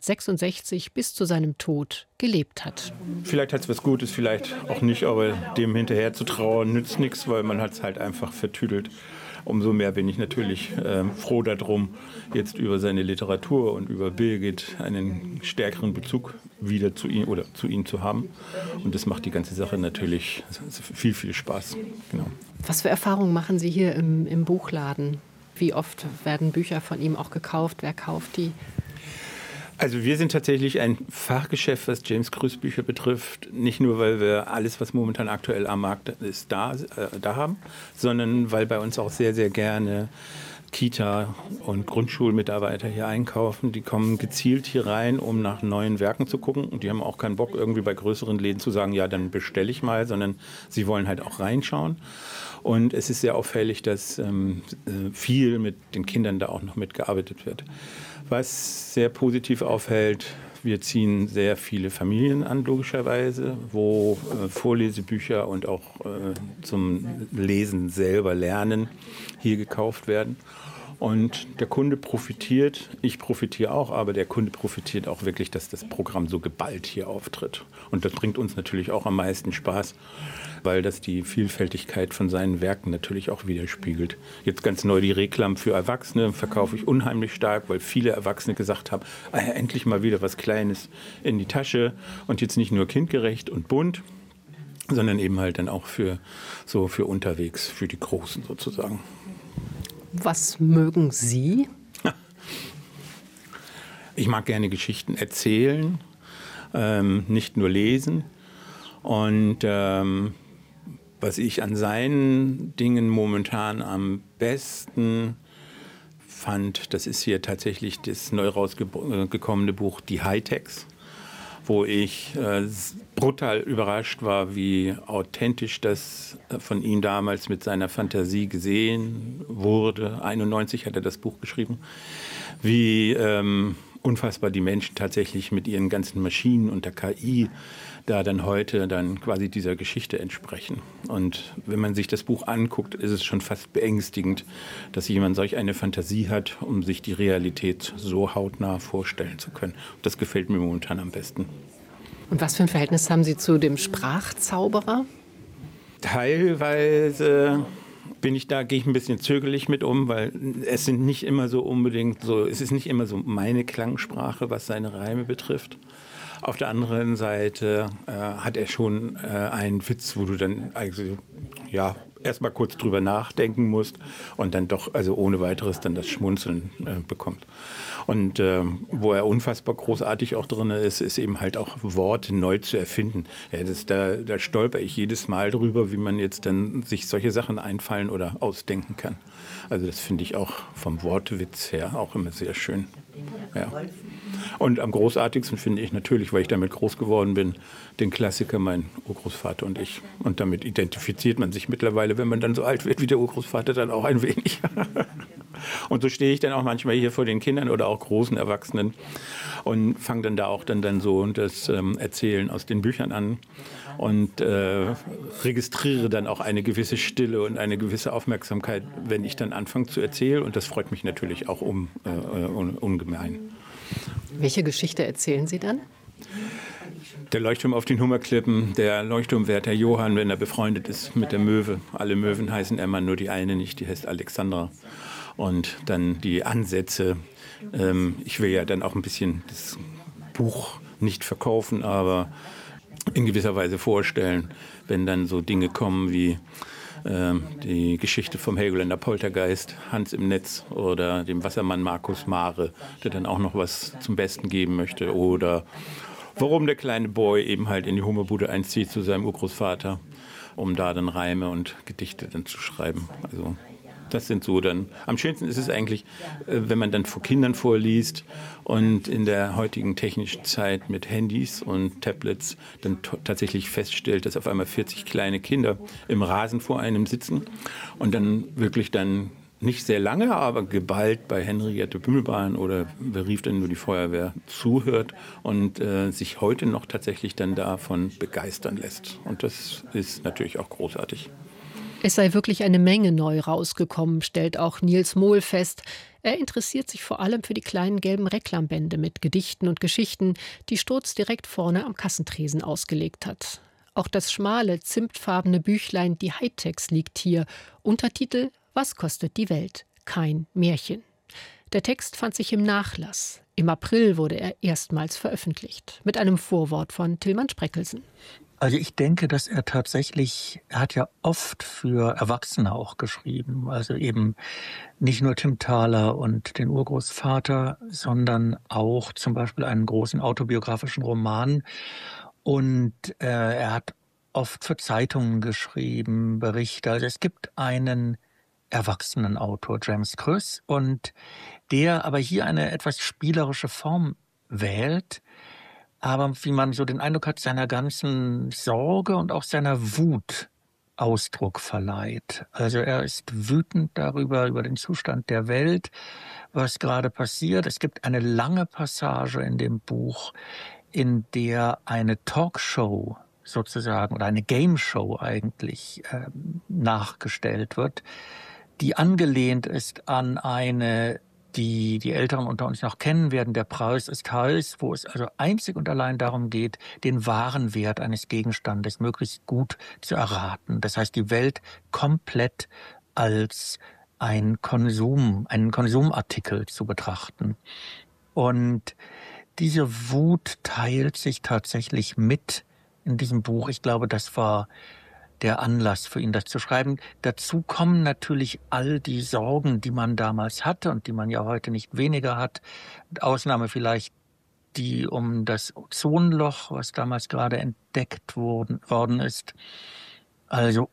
1966 bis zu seinem Tod gelebt hat. Vielleicht hat es was Gutes, vielleicht auch nicht, aber dem hinterher zu trauern nützt nichts, weil man hat es halt einfach vertüdelt. Umso mehr bin ich natürlich froh darum, jetzt über seine Literatur und über Birgit einen stärkeren Bezug wieder zu ihm zu haben. Und das macht die ganze Sache natürlich viel, viel Spaß. Genau. Was für Erfahrungen machen Sie hier im Buchladen? Wie oft werden Bücher von ihm auch gekauft? Wer kauft die? Also wir sind tatsächlich ein Fachgeschäft, was James Krüß Bücher betrifft. Nicht nur, weil wir alles, was momentan aktuell am Markt ist, da haben, sondern weil bei uns auch sehr, sehr gerne Kita- und Grundschulmitarbeiter hier einkaufen. Die kommen gezielt hier rein, um nach neuen Werken zu gucken. Und die haben auch keinen Bock, irgendwie bei größeren Läden zu sagen, ja, dann bestelle ich mal, sondern sie wollen halt auch reinschauen. Und es ist sehr auffällig, dass viel mit den Kindern da auch noch mitgearbeitet wird. Was sehr positiv auffällt, wir ziehen sehr viele Familien an, logischerweise, wo Vorlesebücher und auch zum Lesen selber lernen hier gekauft werden. Und der Kunde profitiert, ich profitiere auch, aber der Kunde profitiert auch wirklich, dass das Programm so geballt hier auftritt. Und das bringt uns natürlich auch am meisten Spaß, weil das die Vielfältigkeit von seinen Werken natürlich auch widerspiegelt. Jetzt ganz neu die Reklam für Erwachsene verkaufe ich unheimlich stark, weil viele Erwachsene gesagt haben, endlich mal wieder was Kleines in die Tasche und jetzt nicht nur kindgerecht und bunt, sondern eben halt dann auch für unterwegs, für die Großen sozusagen. Was mögen Sie? Ich mag gerne Geschichten erzählen, nicht nur lesen. Und was ich an seinen Dingen momentan am besten fand, das ist hier tatsächlich das neu rausgekommene Buch Die Hightechs, wo ich brutal überrascht war, wie authentisch das von ihm damals mit seiner Fantasie gesehen wurde. 1991 hat er das Buch geschrieben. Wie unfassbar die Menschen tatsächlich mit ihren ganzen Maschinen und der KI da dann heute dann quasi dieser Geschichte entsprechen. Und wenn man sich das Buch anguckt, ist es schon fast beängstigend, dass jemand solch eine Fantasie hat, um sich die Realität so hautnah vorstellen zu können. Das gefällt mir momentan am besten. Und was für ein Verhältnis haben Sie zu dem Sprachzauberer? Teilweise gehe ich ein bisschen zögerlich mit um, weil es sind nicht immer so unbedingt so, es ist nicht immer so meine Klangsprache, was seine Reime betrifft. Auf der anderen Seite hat er schon einen Witz, wo du dann also, ja, erstmal kurz drüber nachdenken musst und dann doch also ohne weiteres dann das Schmunzeln bekommt. Und wo er unfassbar großartig auch drin ist, ist eben halt auch Worte neu zu erfinden. Ja, da stolper ich jedes Mal drüber, wie man jetzt dann sich solche Sachen einfallen oder ausdenken kann. Also das finde ich auch vom Wortwitz her auch immer sehr schön. Ja. Und am großartigsten finde ich natürlich, weil ich damit groß geworden bin, den Klassiker Mein Urgroßvater und ich. Und damit identifiziert man sich mittlerweile, wenn man dann so alt wird wie der Urgroßvater, dann auch ein wenig. Und so stehe ich dann auch manchmal hier vor den Kindern oder auch großen Erwachsenen und fange dann da auch dann so das Erzählen aus den Büchern an und registriere dann auch eine gewisse Stille und eine gewisse Aufmerksamkeit, wenn ich dann anfange zu erzählen. Und das freut mich natürlich auch ungemein. Welche Geschichte erzählen Sie dann? Der Leuchtturm auf den Hummerklippen, der Leuchtturmwärter Johann, wenn er befreundet ist mit der Möwe. Alle Möwen heißen Emma, nur die eine nicht, die heißt Alexandra. Und dann die Ansätze. Ich will ja dann auch ein bisschen das Buch nicht verkaufen, aber in gewisser Weise vorstellen, wenn dann so Dinge kommen wie die Geschichte vom Helgoländer Poltergeist, Hans im Netz oder dem Wassermann Markus Mare, der dann auch noch was zum Besten geben möchte. Oder warum der kleine Boy eben halt in die Hummerbude einzieht zu seinem Urgroßvater, um da dann Reime und Gedichte dann zu schreiben. Also das sind so dann. Am schönsten ist es eigentlich, wenn man dann vor Kindern vorliest und in der heutigen technischen Zeit mit Handys und Tablets dann tatsächlich feststellt, dass auf einmal 40 kleine Kinder im Rasen vor einem sitzen und dann wirklich dann nicht sehr lange, aber geballt bei Henriette Bümmelbahn oder wer rief denn nur die Feuerwehr zuhört und sich heute noch tatsächlich dann davon begeistern lässt. Und das ist natürlich auch großartig. Es sei wirklich eine Menge neu rausgekommen, stellt auch Nils Mohl fest. Er interessiert sich vor allem für die kleinen gelben Reklambände mit Gedichten und Geschichten, die Sturz direkt vorne am Kassentresen ausgelegt hat. Auch das schmale, zimtfarbene Büchlein Die Hightechs liegt hier. Untertitel: Was kostet die Welt? Kein Märchen. Der Text fand sich im Nachlass. Im April wurde er erstmals veröffentlicht, mit einem Vorwort von Tilman Spreckelsen. Also ich denke, dass er hat ja oft für Erwachsene auch geschrieben. Also eben nicht nur Tim Thaler und den Urgroßvater, sondern auch zum Beispiel einen großen autobiografischen Roman. Und er hat oft für Zeitungen geschrieben, Berichte. Also es gibt einen erwachsenen Autor, James Kröss, und der aber hier eine etwas spielerische Form wählt, aber wie man so den Eindruck hat, seiner ganzen Sorge und auch seiner Wut Ausdruck verleiht. Also er ist wütend darüber, über den Zustand der Welt, was gerade passiert. Es gibt eine lange Passage in dem Buch, in der eine Talkshow sozusagen oder eine Game-Show eigentlich nachgestellt wird, die angelehnt ist an eine, die Älteren unter uns noch kennen werden, Der Preis ist heiß, wo es also einzig und allein darum geht, den wahren Wert eines Gegenstandes möglichst gut zu erraten. Das heißt, die Welt komplett als einen Konsumartikel zu betrachten. Und diese Wut teilt sich tatsächlich mit in diesem Buch. Ich glaube, das war der Anlass für ihn, das zu schreiben. Dazu kommen natürlich all die Sorgen, die man damals hatte und die man ja heute nicht weniger hat. Mit Ausnahme vielleicht die um das Ozonloch, was damals gerade entdeckt worden ist. Also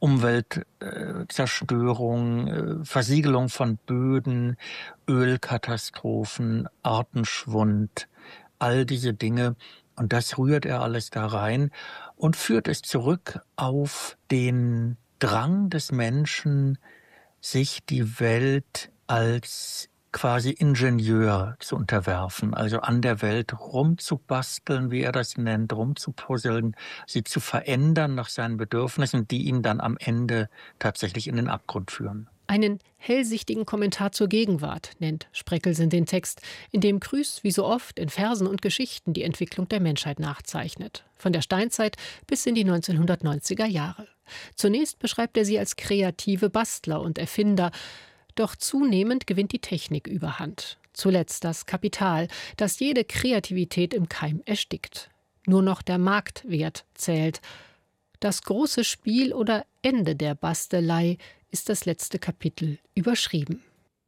Umweltzerstörung, Versiegelung von Böden, Ölkatastrophen, Artenschwund, all diese Dinge. Und das rührt er alles da rein und führt es zurück auf den Drang des Menschen, sich die Welt als quasi Ingenieur zu unterwerfen, also an der Welt rumzubasteln, wie er das nennt, rumzupuzzeln, sie zu verändern nach seinen Bedürfnissen, die ihn dann am Ende tatsächlich in den Abgrund führen. Einen hellsichtigen Kommentar zur Gegenwart nennt Spreckelsen den Text, in dem Krüss wie so oft in Versen und Geschichten die Entwicklung der Menschheit nachzeichnet. Von der Steinzeit bis in die 1990er Jahre. Zunächst beschreibt er sie als kreative Bastler und Erfinder. Doch zunehmend gewinnt die Technik überhand. Zuletzt das Kapital, das jede Kreativität im Keim erstickt. Nur noch der Marktwert zählt. Das große Spiel oder Ende der Bastelei ist das letzte Kapitel überschrieben.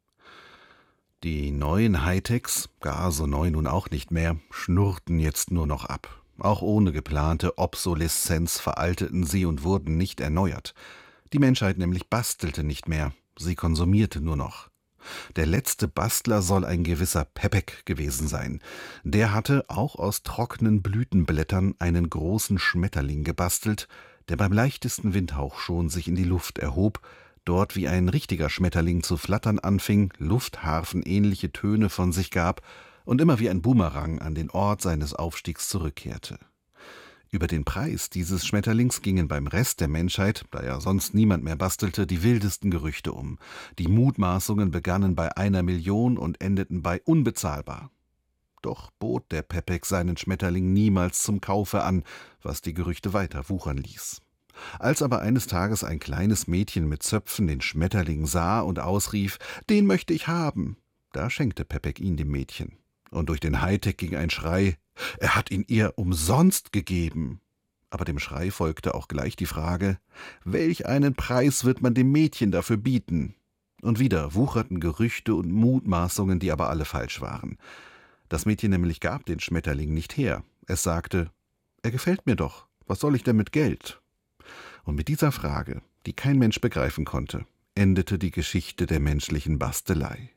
Die neuen Hightechs, gar so neu nun auch nicht mehr, schnurrten jetzt nur noch ab. Auch ohne geplante Obsoleszenz veralteten sie und wurden nicht erneuert. Die Menschheit nämlich bastelte nicht mehr, sie konsumierte nur noch. Der letzte Bastler soll ein gewisser Pepek gewesen sein. Der hatte auch aus trockenen Blütenblättern einen großen Schmetterling gebastelt, der beim leichtesten Windhauch schon sich in die Luft erhob, dort wie ein richtiger Schmetterling zu flattern anfing, luftharfenähnliche Töne von sich gab und immer wie ein Bumerang an den Ort seines Aufstiegs zurückkehrte. Über den Preis dieses Schmetterlings gingen beim Rest der Menschheit, da ja sonst niemand mehr bastelte, die wildesten Gerüchte um. Die Mutmaßungen begannen bei 1 Million und endeten bei unbezahlbar. Doch bot der Pepek seinen Schmetterling niemals zum Kaufe an, was die Gerüchte weiter wuchern ließ. Als aber eines Tages ein kleines Mädchen mit Zöpfen den Schmetterling sah und ausrief, »Den möchte ich haben«, da schenkte Pepek ihn dem Mädchen. Und durch den Hightech ging ein Schrei, er hat ihn ihr umsonst gegeben. Aber dem Schrei folgte auch gleich die Frage, welch einen Preis wird man dem Mädchen dafür bieten? Und wieder wucherten Gerüchte und Mutmaßungen, die aber alle falsch waren. Das Mädchen nämlich gab den Schmetterling nicht her. Es sagte, er gefällt mir doch, was soll ich denn mit Geld? Und mit dieser Frage, die kein Mensch begreifen konnte, endete die Geschichte der menschlichen Bastelei.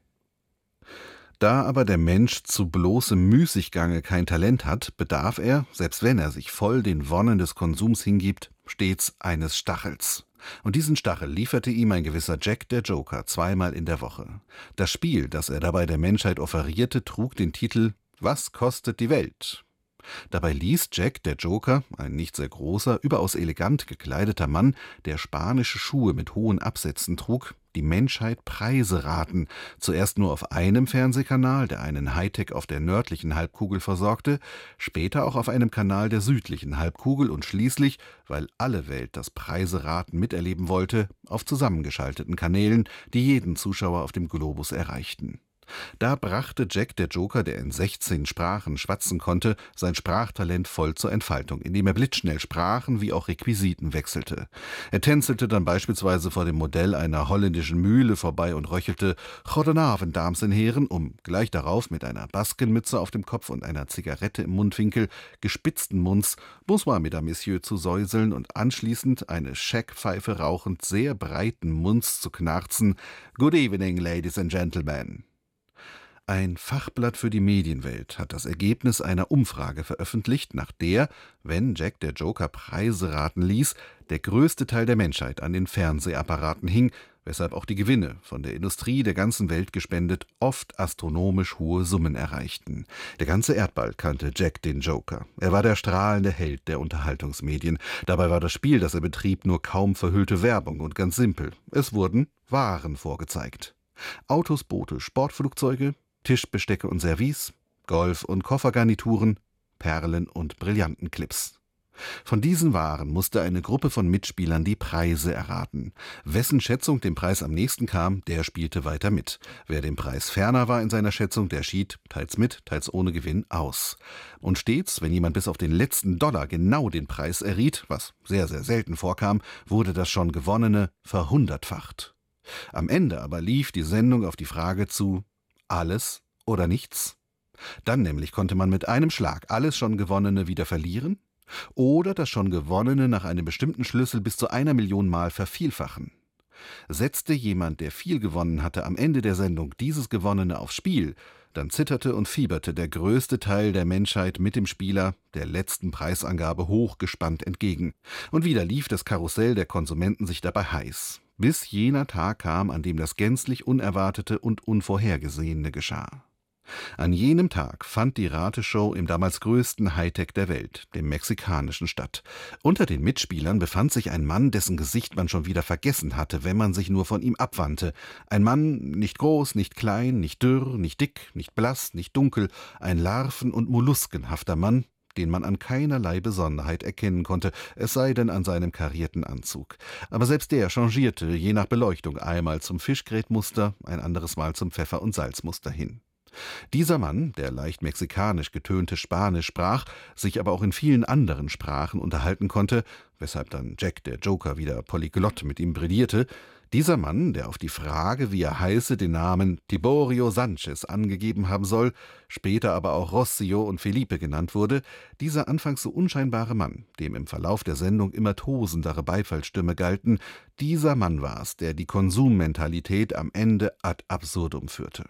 Da aber der Mensch zu bloßem Müßiggange kein Talent hat, bedarf er, selbst wenn er sich voll den Wonnen des Konsums hingibt, stets eines Stachels. Und diesen Stachel lieferte ihm ein gewisser Jack der Joker 2-mal in der Woche. Das Spiel, das er dabei der Menschheit offerierte, trug den Titel »Was kostet die Welt?« Dabei ließ Jack der Joker, ein nicht sehr großer, überaus elegant gekleideter Mann, der spanische Schuhe mit hohen Absätzen trug, die Menschheit Preise raten, zuerst nur auf einem Fernsehkanal, der einen Hightech auf der nördlichen Halbkugel versorgte, später auch auf einem Kanal der südlichen Halbkugel und schließlich, weil alle Welt das Preiseraten miterleben wollte, auf zusammengeschalteten Kanälen, die jeden Zuschauer auf dem Globus erreichten. Da brachte Jack der Joker, der in 16 Sprachen schwatzen konnte, sein Sprachtalent voll zur Entfaltung, indem er blitzschnell Sprachen wie auch Requisiten wechselte. Er tänzelte dann beispielsweise vor dem Modell einer holländischen Mühle vorbei und röchelte »Goedenavond, Dames und Herren«, um gleich darauf mit einer Baskenmütze auf dem Kopf und einer Zigarette im Mundwinkel gespitzten Munds »Bonsoir, Mesdames, Messieurs« zu säuseln und anschließend eine Scheckpfeife rauchend sehr breiten Munds zu knarzen »Good evening, Ladies and Gentlemen«. Ein Fachblatt für die Medienwelt hat das Ergebnis einer Umfrage veröffentlicht, nach der, wenn Jack der Joker Preise raten ließ, der größte Teil der Menschheit an den Fernsehapparaten hing, weshalb auch die Gewinne, von der Industrie der ganzen Welt gespendet, oft astronomisch hohe Summen erreichten. Der ganze Erdball kannte Jack den Joker. Er war der strahlende Held der Unterhaltungsmedien. Dabei war das Spiel, das er betrieb, nur kaum verhüllte Werbung und ganz simpel. Es wurden Waren vorgezeigt. Autos, Boote, Sportflugzeuge, Tischbestecke und Service, Golf- und Koffergarnituren, Perlen- und Brillantenclips. Von diesen Waren musste eine Gruppe von Mitspielern die Preise erraten. Wessen Schätzung dem Preis am nächsten kam, der spielte weiter mit. Wer dem Preis ferner war in seiner Schätzung, der schied, teils mit, teils ohne Gewinn, aus. Und stets, wenn jemand bis auf den letzten Dollar genau den Preis erriet, was sehr, sehr selten vorkam, wurde das schon Gewonnene verhundertfacht. Am Ende aber lief die Sendung auf die Frage zu: Alles oder nichts? Dann nämlich konnte man mit einem Schlag alles schon Gewonnene wieder verlieren oder das schon Gewonnene nach einem bestimmten Schlüssel bis zu 1 Million Mal vervielfachen. Setzte jemand, der viel gewonnen hatte, am Ende der Sendung dieses Gewonnene aufs Spiel, dann zitterte und fieberte der größte Teil der Menschheit mit dem Spieler der letzten Preisangabe hochgespannt entgegen. Und wieder lief das Karussell der Konsumenten sich dabei heiß, bis jener Tag kam, an dem das gänzlich Unerwartete und Unvorhergesehene geschah. An jenem Tag fand die Rateshow im damals größten Hightech der Welt, dem mexikanischen statt. Unter den Mitspielern befand sich ein Mann, dessen Gesicht man schon wieder vergessen hatte, wenn man sich nur von ihm abwandte. Ein Mann, nicht groß, nicht klein, nicht dürr, nicht dick, nicht blass, nicht dunkel, ein larven- und molluskenhafter Mann, den man an keinerlei Besonderheit erkennen konnte, es sei denn an seinem karierten Anzug. Aber selbst der changierte je nach Beleuchtung einmal zum Fischgrätmuster, ein anderes Mal zum Pfeffer- und Salzmuster hin. Dieser Mann, der leicht mexikanisch getönte Spanisch sprach, sich aber auch in vielen anderen Sprachen unterhalten konnte, weshalb dann Jack der Joker wieder polyglott mit ihm brillierte, dieser Mann, der auf die Frage, wie er heiße, den Namen Tiborio Sanchez angegeben haben soll, später aber auch Rossio und Felipe genannt wurde, dieser anfangs so unscheinbare Mann, dem im Verlauf der Sendung immer tosendere Beifallsstimme galten, dieser Mann war es, der die Konsummentalität am Ende ad absurdum führte.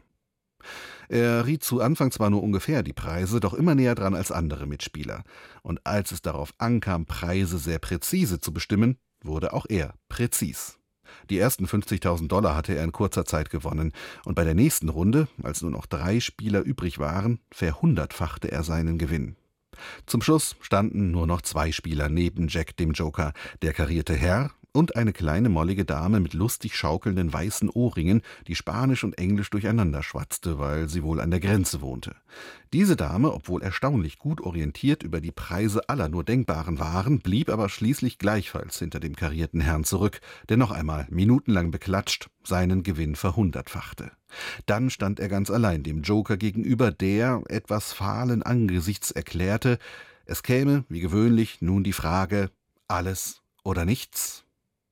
Er riet zu Anfang zwar nur ungefähr die Preise, doch immer näher dran als andere Mitspieler. Und als es darauf ankam, Preise sehr präzise zu bestimmen, wurde auch er präzis. Die ersten $50.000 hatte er in kurzer Zeit gewonnen, und bei der nächsten Runde, als nur noch 3 Spieler übrig waren, verhundertfachte er seinen Gewinn. Zum Schluss standen nur noch 2 Spieler neben Jack dem Joker, der karierte Herr und eine kleine mollige Dame mit lustig schaukelnden weißen Ohrringen, die Spanisch und Englisch durcheinander schwatzte, weil sie wohl an der Grenze wohnte. Diese Dame, obwohl erstaunlich gut orientiert über die Preise aller nur denkbaren Waren, blieb aber schließlich gleichfalls hinter dem karierten Herrn zurück, der noch einmal, minutenlang beklatscht, seinen Gewinn verhundertfachte. Dann stand er ganz allein dem Joker gegenüber, der, etwas fahlen Angesichts, erklärte, es käme, wie gewöhnlich, nun die Frage, alles oder nichts?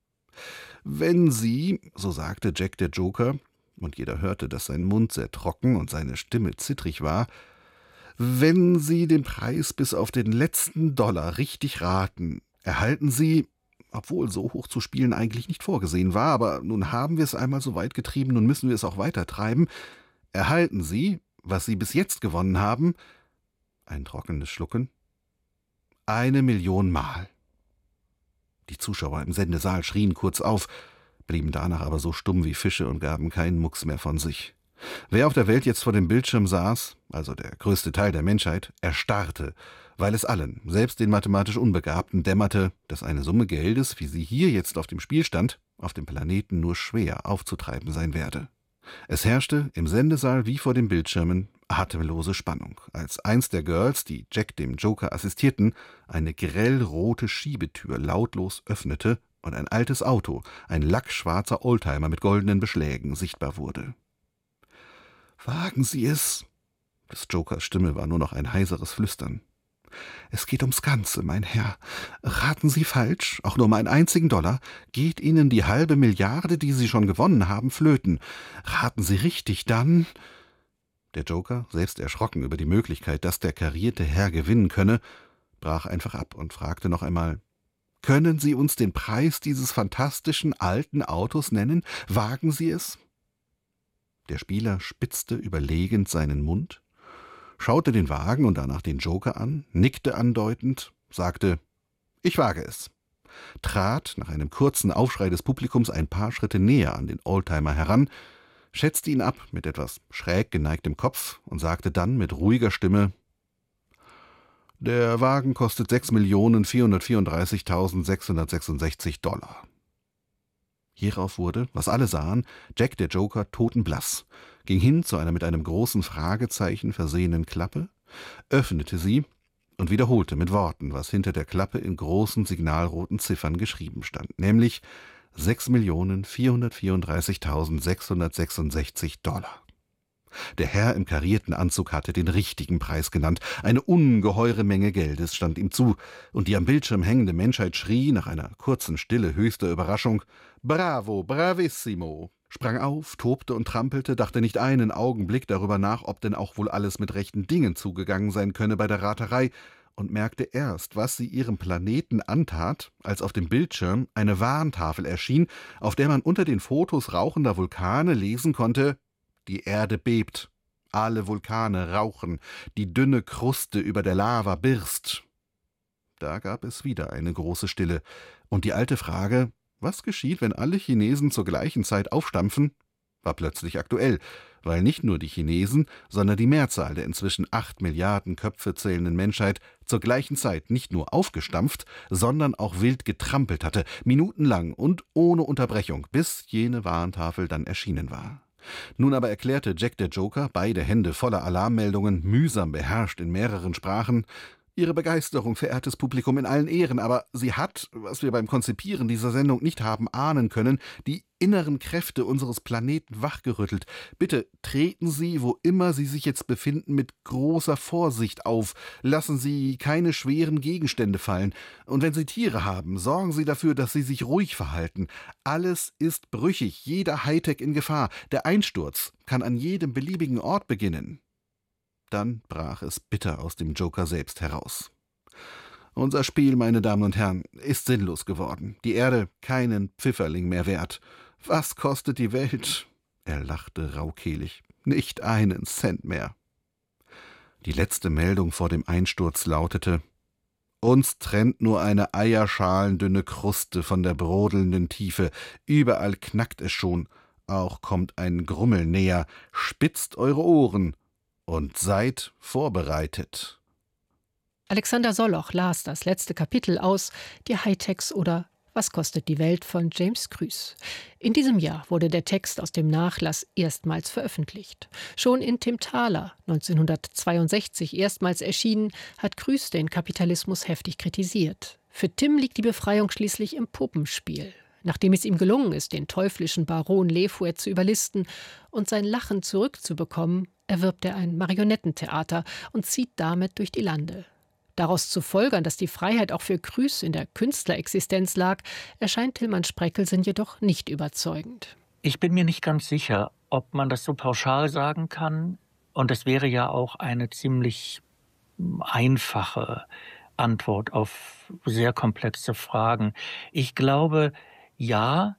Wenn Sie, so sagte Jack der Joker, und jeder hörte, dass sein Mund sehr trocken und seine Stimme zittrig war, wenn Sie den Preis bis auf den letzten $1 richtig raten, erhalten Sie, obwohl so hoch zu spielen eigentlich nicht vorgesehen war, aber nun haben wir es einmal so weit getrieben, nun müssen wir es auch weiter treiben, erhalten Sie, was Sie bis jetzt gewonnen haben, ein trockenes Schlucken, 1 Million Mal. Die Zuschauer im Sendesaal schrien kurz auf, blieben danach aber so stumm wie Fische und gaben keinen Mucks mehr von sich. Wer auf der Welt jetzt vor dem Bildschirm saß, also der größte Teil der Menschheit, erstarrte, weil es allen, selbst den mathematisch Unbegabten, dämmerte, dass eine Summe Geldes, wie sie hier jetzt auf dem Spiel stand, auf dem Planeten nur schwer aufzutreiben sein werde. Es herrschte im Sendesaal wie vor den Bildschirmen atemlose Spannung, als eins der Girls, die Jack dem Joker assistierten, eine grellrote Schiebetür lautlos öffnete und ein altes Auto, ein lackschwarzer Oldtimer mit goldenen Beschlägen, sichtbar wurde. »Wagen Sie es!« Des Jokers Stimme war nur noch ein heiseres Flüstern. »Es geht ums Ganze, mein Herr. Raten Sie falsch, auch nur um einen einzigen $, geht Ihnen die halbe Milliarde, die Sie schon gewonnen haben, flöten. Raten Sie richtig, dann...« Der Joker, selbst erschrocken über die Möglichkeit, dass der karierte Herr gewinnen könne, brach einfach ab und fragte noch einmal, »Können Sie uns den Preis dieses fantastischen alten Autos nennen? Wagen Sie es?« Der Spieler spitzte überlegend seinen Mund, schaute den Wagen und danach den Joker an, nickte andeutend, sagte, »Ich wage es«, trat nach einem kurzen Aufschrei des Publikums ein paar Schritte näher an den Oldtimer heran, schätzte ihn ab mit etwas schräg geneigtem Kopf und sagte dann mit ruhiger Stimme, »Der Wagen kostet $6.434.666. Hierauf wurde, was alle sahen, Jack der Joker totenblass, ging hin zu einer mit einem großen Fragezeichen versehenen Klappe, öffnete sie und wiederholte mit Worten, was hinter der Klappe in großen signalroten Ziffern geschrieben stand, nämlich $6.434.666. Der Herr im karierten Anzug hatte den richtigen Preis genannt. Eine ungeheure Menge Geldes stand ihm zu, und die am Bildschirm hängende Menschheit schrie nach einer kurzen Stille höchster Überraschung, »Bravo, bravissimo!« sprang auf, tobte und trampelte, dachte nicht einen Augenblick darüber nach, ob denn auch wohl alles mit rechten Dingen zugegangen sein könne bei der Raterei, und merkte erst, was sie ihrem Planeten antat, als auf dem Bildschirm eine Warntafel erschien, auf der man unter den Fotos rauchender Vulkane lesen konnte, »Die Erde bebt, alle Vulkane rauchen, die dünne Kruste über der Lava birst.« Da gab es wieder eine große Stille, und die alte Frage, was geschieht, wenn alle Chinesen zur gleichen Zeit aufstampfen, war plötzlich aktuell, weil nicht nur die Chinesen, sondern die Mehrzahl der inzwischen 8 Milliarden Köpfe zählenden Menschheit zur gleichen Zeit nicht nur aufgestampft, sondern auch wild getrampelt hatte, minutenlang und ohne Unterbrechung, bis jene Warntafel dann erschienen war. Nun aber erklärte Jack der Joker, beide Hände voller Alarmmeldungen, mühsam beherrscht in mehreren Sprachen, Ihre Begeisterung, verehrtes Publikum, in allen Ehren, aber sie hat, was wir beim Konzipieren dieser Sendung nicht haben ahnen können, die inneren Kräfte unseres Planeten wachgerüttelt. Bitte treten Sie, wo immer Sie sich jetzt befinden, mit großer Vorsicht auf. Lassen Sie keine schweren Gegenstände fallen. Und wenn Sie Tiere haben, sorgen Sie dafür, dass sie sich ruhig verhalten. Alles ist brüchig, jeder Hightech in Gefahr. Der Einsturz kann an jedem beliebigen Ort beginnen. Dann brach es bitter aus dem Joker selbst heraus. Unser Spiel, meine Damen und Herren, ist sinnlos geworden. Die Erde keinen Pfifferling mehr wert. Was kostet die Welt? Er lachte raukehlig. Nicht einen Cent mehr. Die letzte Meldung vor dem Einsturz lautete: Uns trennt nur eine eierschalendünne Kruste von der brodelnden Tiefe. Überall knackt es schon. Auch kommt ein Grummel näher. Spitzt eure Ohren und seid vorbereitet. Alexander Solloch las das letzte Kapitel aus Die Hightechs oder Was kostet die Welt von James Krüss. In diesem Jahr wurde der Text aus dem Nachlass erstmals veröffentlicht. Schon in Tim Thaler, 1962 erstmals erschienen, hat Krüss den Kapitalismus heftig kritisiert. Für Tim liegt die Befreiung schließlich im Puppenspiel. Nachdem es ihm gelungen ist, den teuflischen Baron Lefouet zu überlisten und sein Lachen zurückzubekommen, erwirbt er ein Marionettentheater und zieht damit durch die Lande. Daraus zu folgern, dass die Freiheit auch für Krüss in der Künstlerexistenz lag, erscheint Tilman Spreckelsen jedoch nicht überzeugend. Ich bin mir nicht ganz sicher, ob man das so pauschal sagen kann. Und es wäre ja auch eine ziemlich einfache Antwort auf sehr komplexe Fragen. Ich glaube, ja,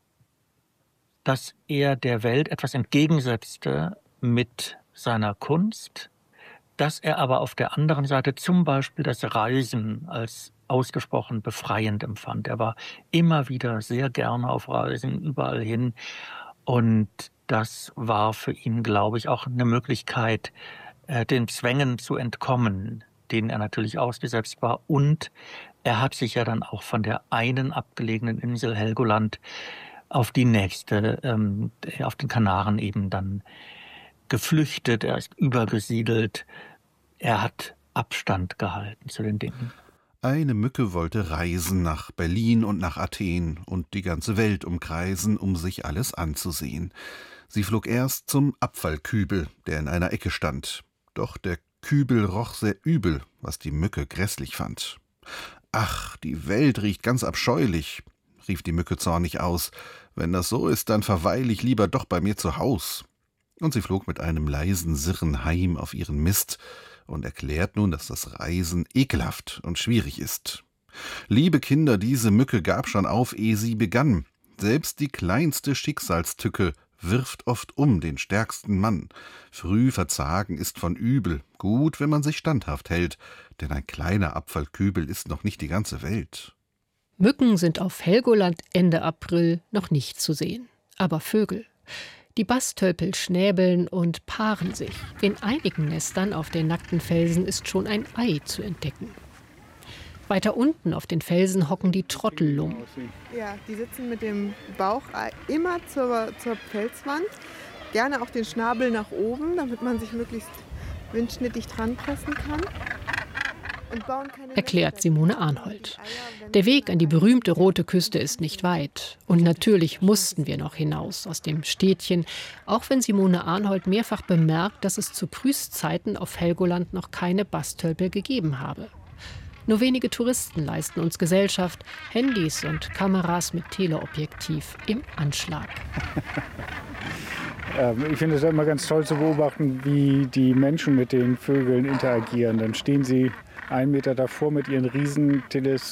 dass er der Welt etwas entgegensetzte mit seiner Kunst, dass er aber auf der anderen Seite zum Beispiel das Reisen als ausgesprochen befreiend empfand. Er war immer wieder sehr gerne auf Reisen, überall hin. Und das war für ihn, glaube ich, auch eine Möglichkeit, den Zwängen zu entkommen, denen er natürlich ausgesetzt war. Und er hat sich ja dann auch von der einen abgelegenen Insel Helgoland auf die nächste, auf den Kanaren eben dann geflüchtet, er ist übergesiedelt, er hat Abstand gehalten zu den Dingen. Eine Mücke wollte reisen nach Berlin und nach Athen und die ganze Welt umkreisen, um sich alles anzusehen. Sie flog erst zum Abfallkübel, der in einer Ecke stand. Doch der Kübel roch sehr übel, was die Mücke grässlich fand. »Ach, die Welt riecht ganz abscheulich«, rief die Mücke zornig aus. »Wenn das so ist, dann verweile ich lieber doch bei mir zu Haus.« Und sie flog mit einem leisen Sirren heim auf ihren Mist und erklärt nun, dass das Reisen ekelhaft und schwierig ist. Liebe Kinder, diese Mücke gab schon auf, ehe sie begann. Selbst die kleinste Schicksalstücke wirft oft um den stärksten Mann. Früh verzagen ist von übel, gut, wenn man sich standhaft hält, denn ein kleiner Abfallkübel ist noch nicht die ganze Welt. Mücken sind auf Helgoland Ende April noch nicht zu sehen, aber Vögel. Die Bastölpel schnäbeln und paaren sich. In einigen Nestern auf den nackten Felsen ist schon ein Ei zu entdecken. Weiter unten auf den Felsen hocken die Trottellummen. Ja, die sitzen mit dem Bauch immer zur Felswand. Gerne auch den Schnabel nach oben, damit man sich möglichst windschnittig dran pressen kann. Erklärt Simone Arnhold. Der Weg an die berühmte Rote Küste ist nicht weit. Und natürlich mussten wir noch hinaus aus dem Städtchen, auch wenn Simone Arnhold mehrfach bemerkt, dass es zu Krüß-Zeiten auf Helgoland noch keine Bastölpel gegeben habe. Nur wenige Touristen leisten uns Gesellschaft, Handys und Kameras mit Teleobjektiv im Anschlag. Ich finde es immer ganz toll zu beobachten, wie die Menschen mit den Vögeln interagieren. Dann stehen sie 1 Meter davor mit ihren riesen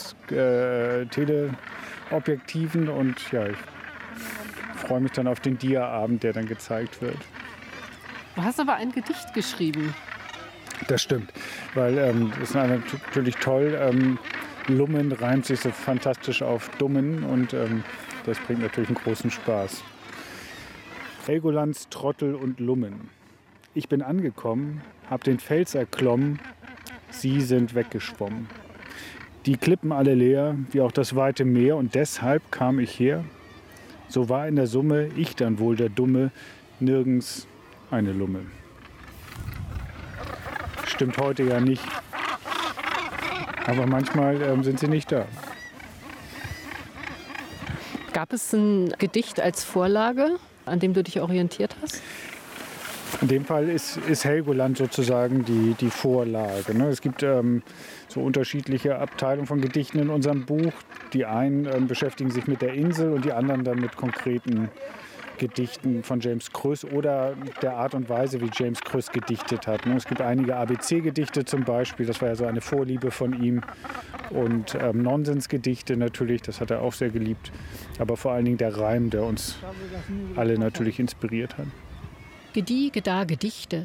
Teleobjektiven und ja, ich freue mich dann auf den Dia-Abend, der dann gezeigt wird. Du hast aber ein Gedicht geschrieben. Das stimmt, weil das ist natürlich toll. Lummen reimt sich so fantastisch auf Dummen und das bringt natürlich einen großen Spaß. Helgolands Trottel und Lummen. Ich bin angekommen, hab den Fels erklommen, sie sind weggeschwommen. Die Klippen alle leer, wie auch das weite Meer, und deshalb kam ich her. So war in der Summe ich dann wohl der Dumme, nirgends eine Lumme. Stimmt heute ja nicht. Aber manchmal sind sie nicht da. Gab es ein Gedicht als Vorlage, an dem du dich orientiert hast? In dem Fall ist Helgoland sozusagen die Vorlage. Ne? Es gibt so unterschiedliche Abteilungen von Gedichten in unserem Buch. Die einen beschäftigen sich mit der Insel und die anderen dann mit konkreten Gedichten von James Kröss oder der Art und Weise, wie James Kröss gedichtet hat. Ne? Es gibt einige ABC-Gedichte zum Beispiel, das war ja so eine Vorliebe von ihm. Und Nonsensgedichte natürlich, das hat er auch sehr geliebt. Aber vor allen Dingen der Reim, der uns alle natürlich inspiriert hat. Gedieh, Gedah, Gedichte,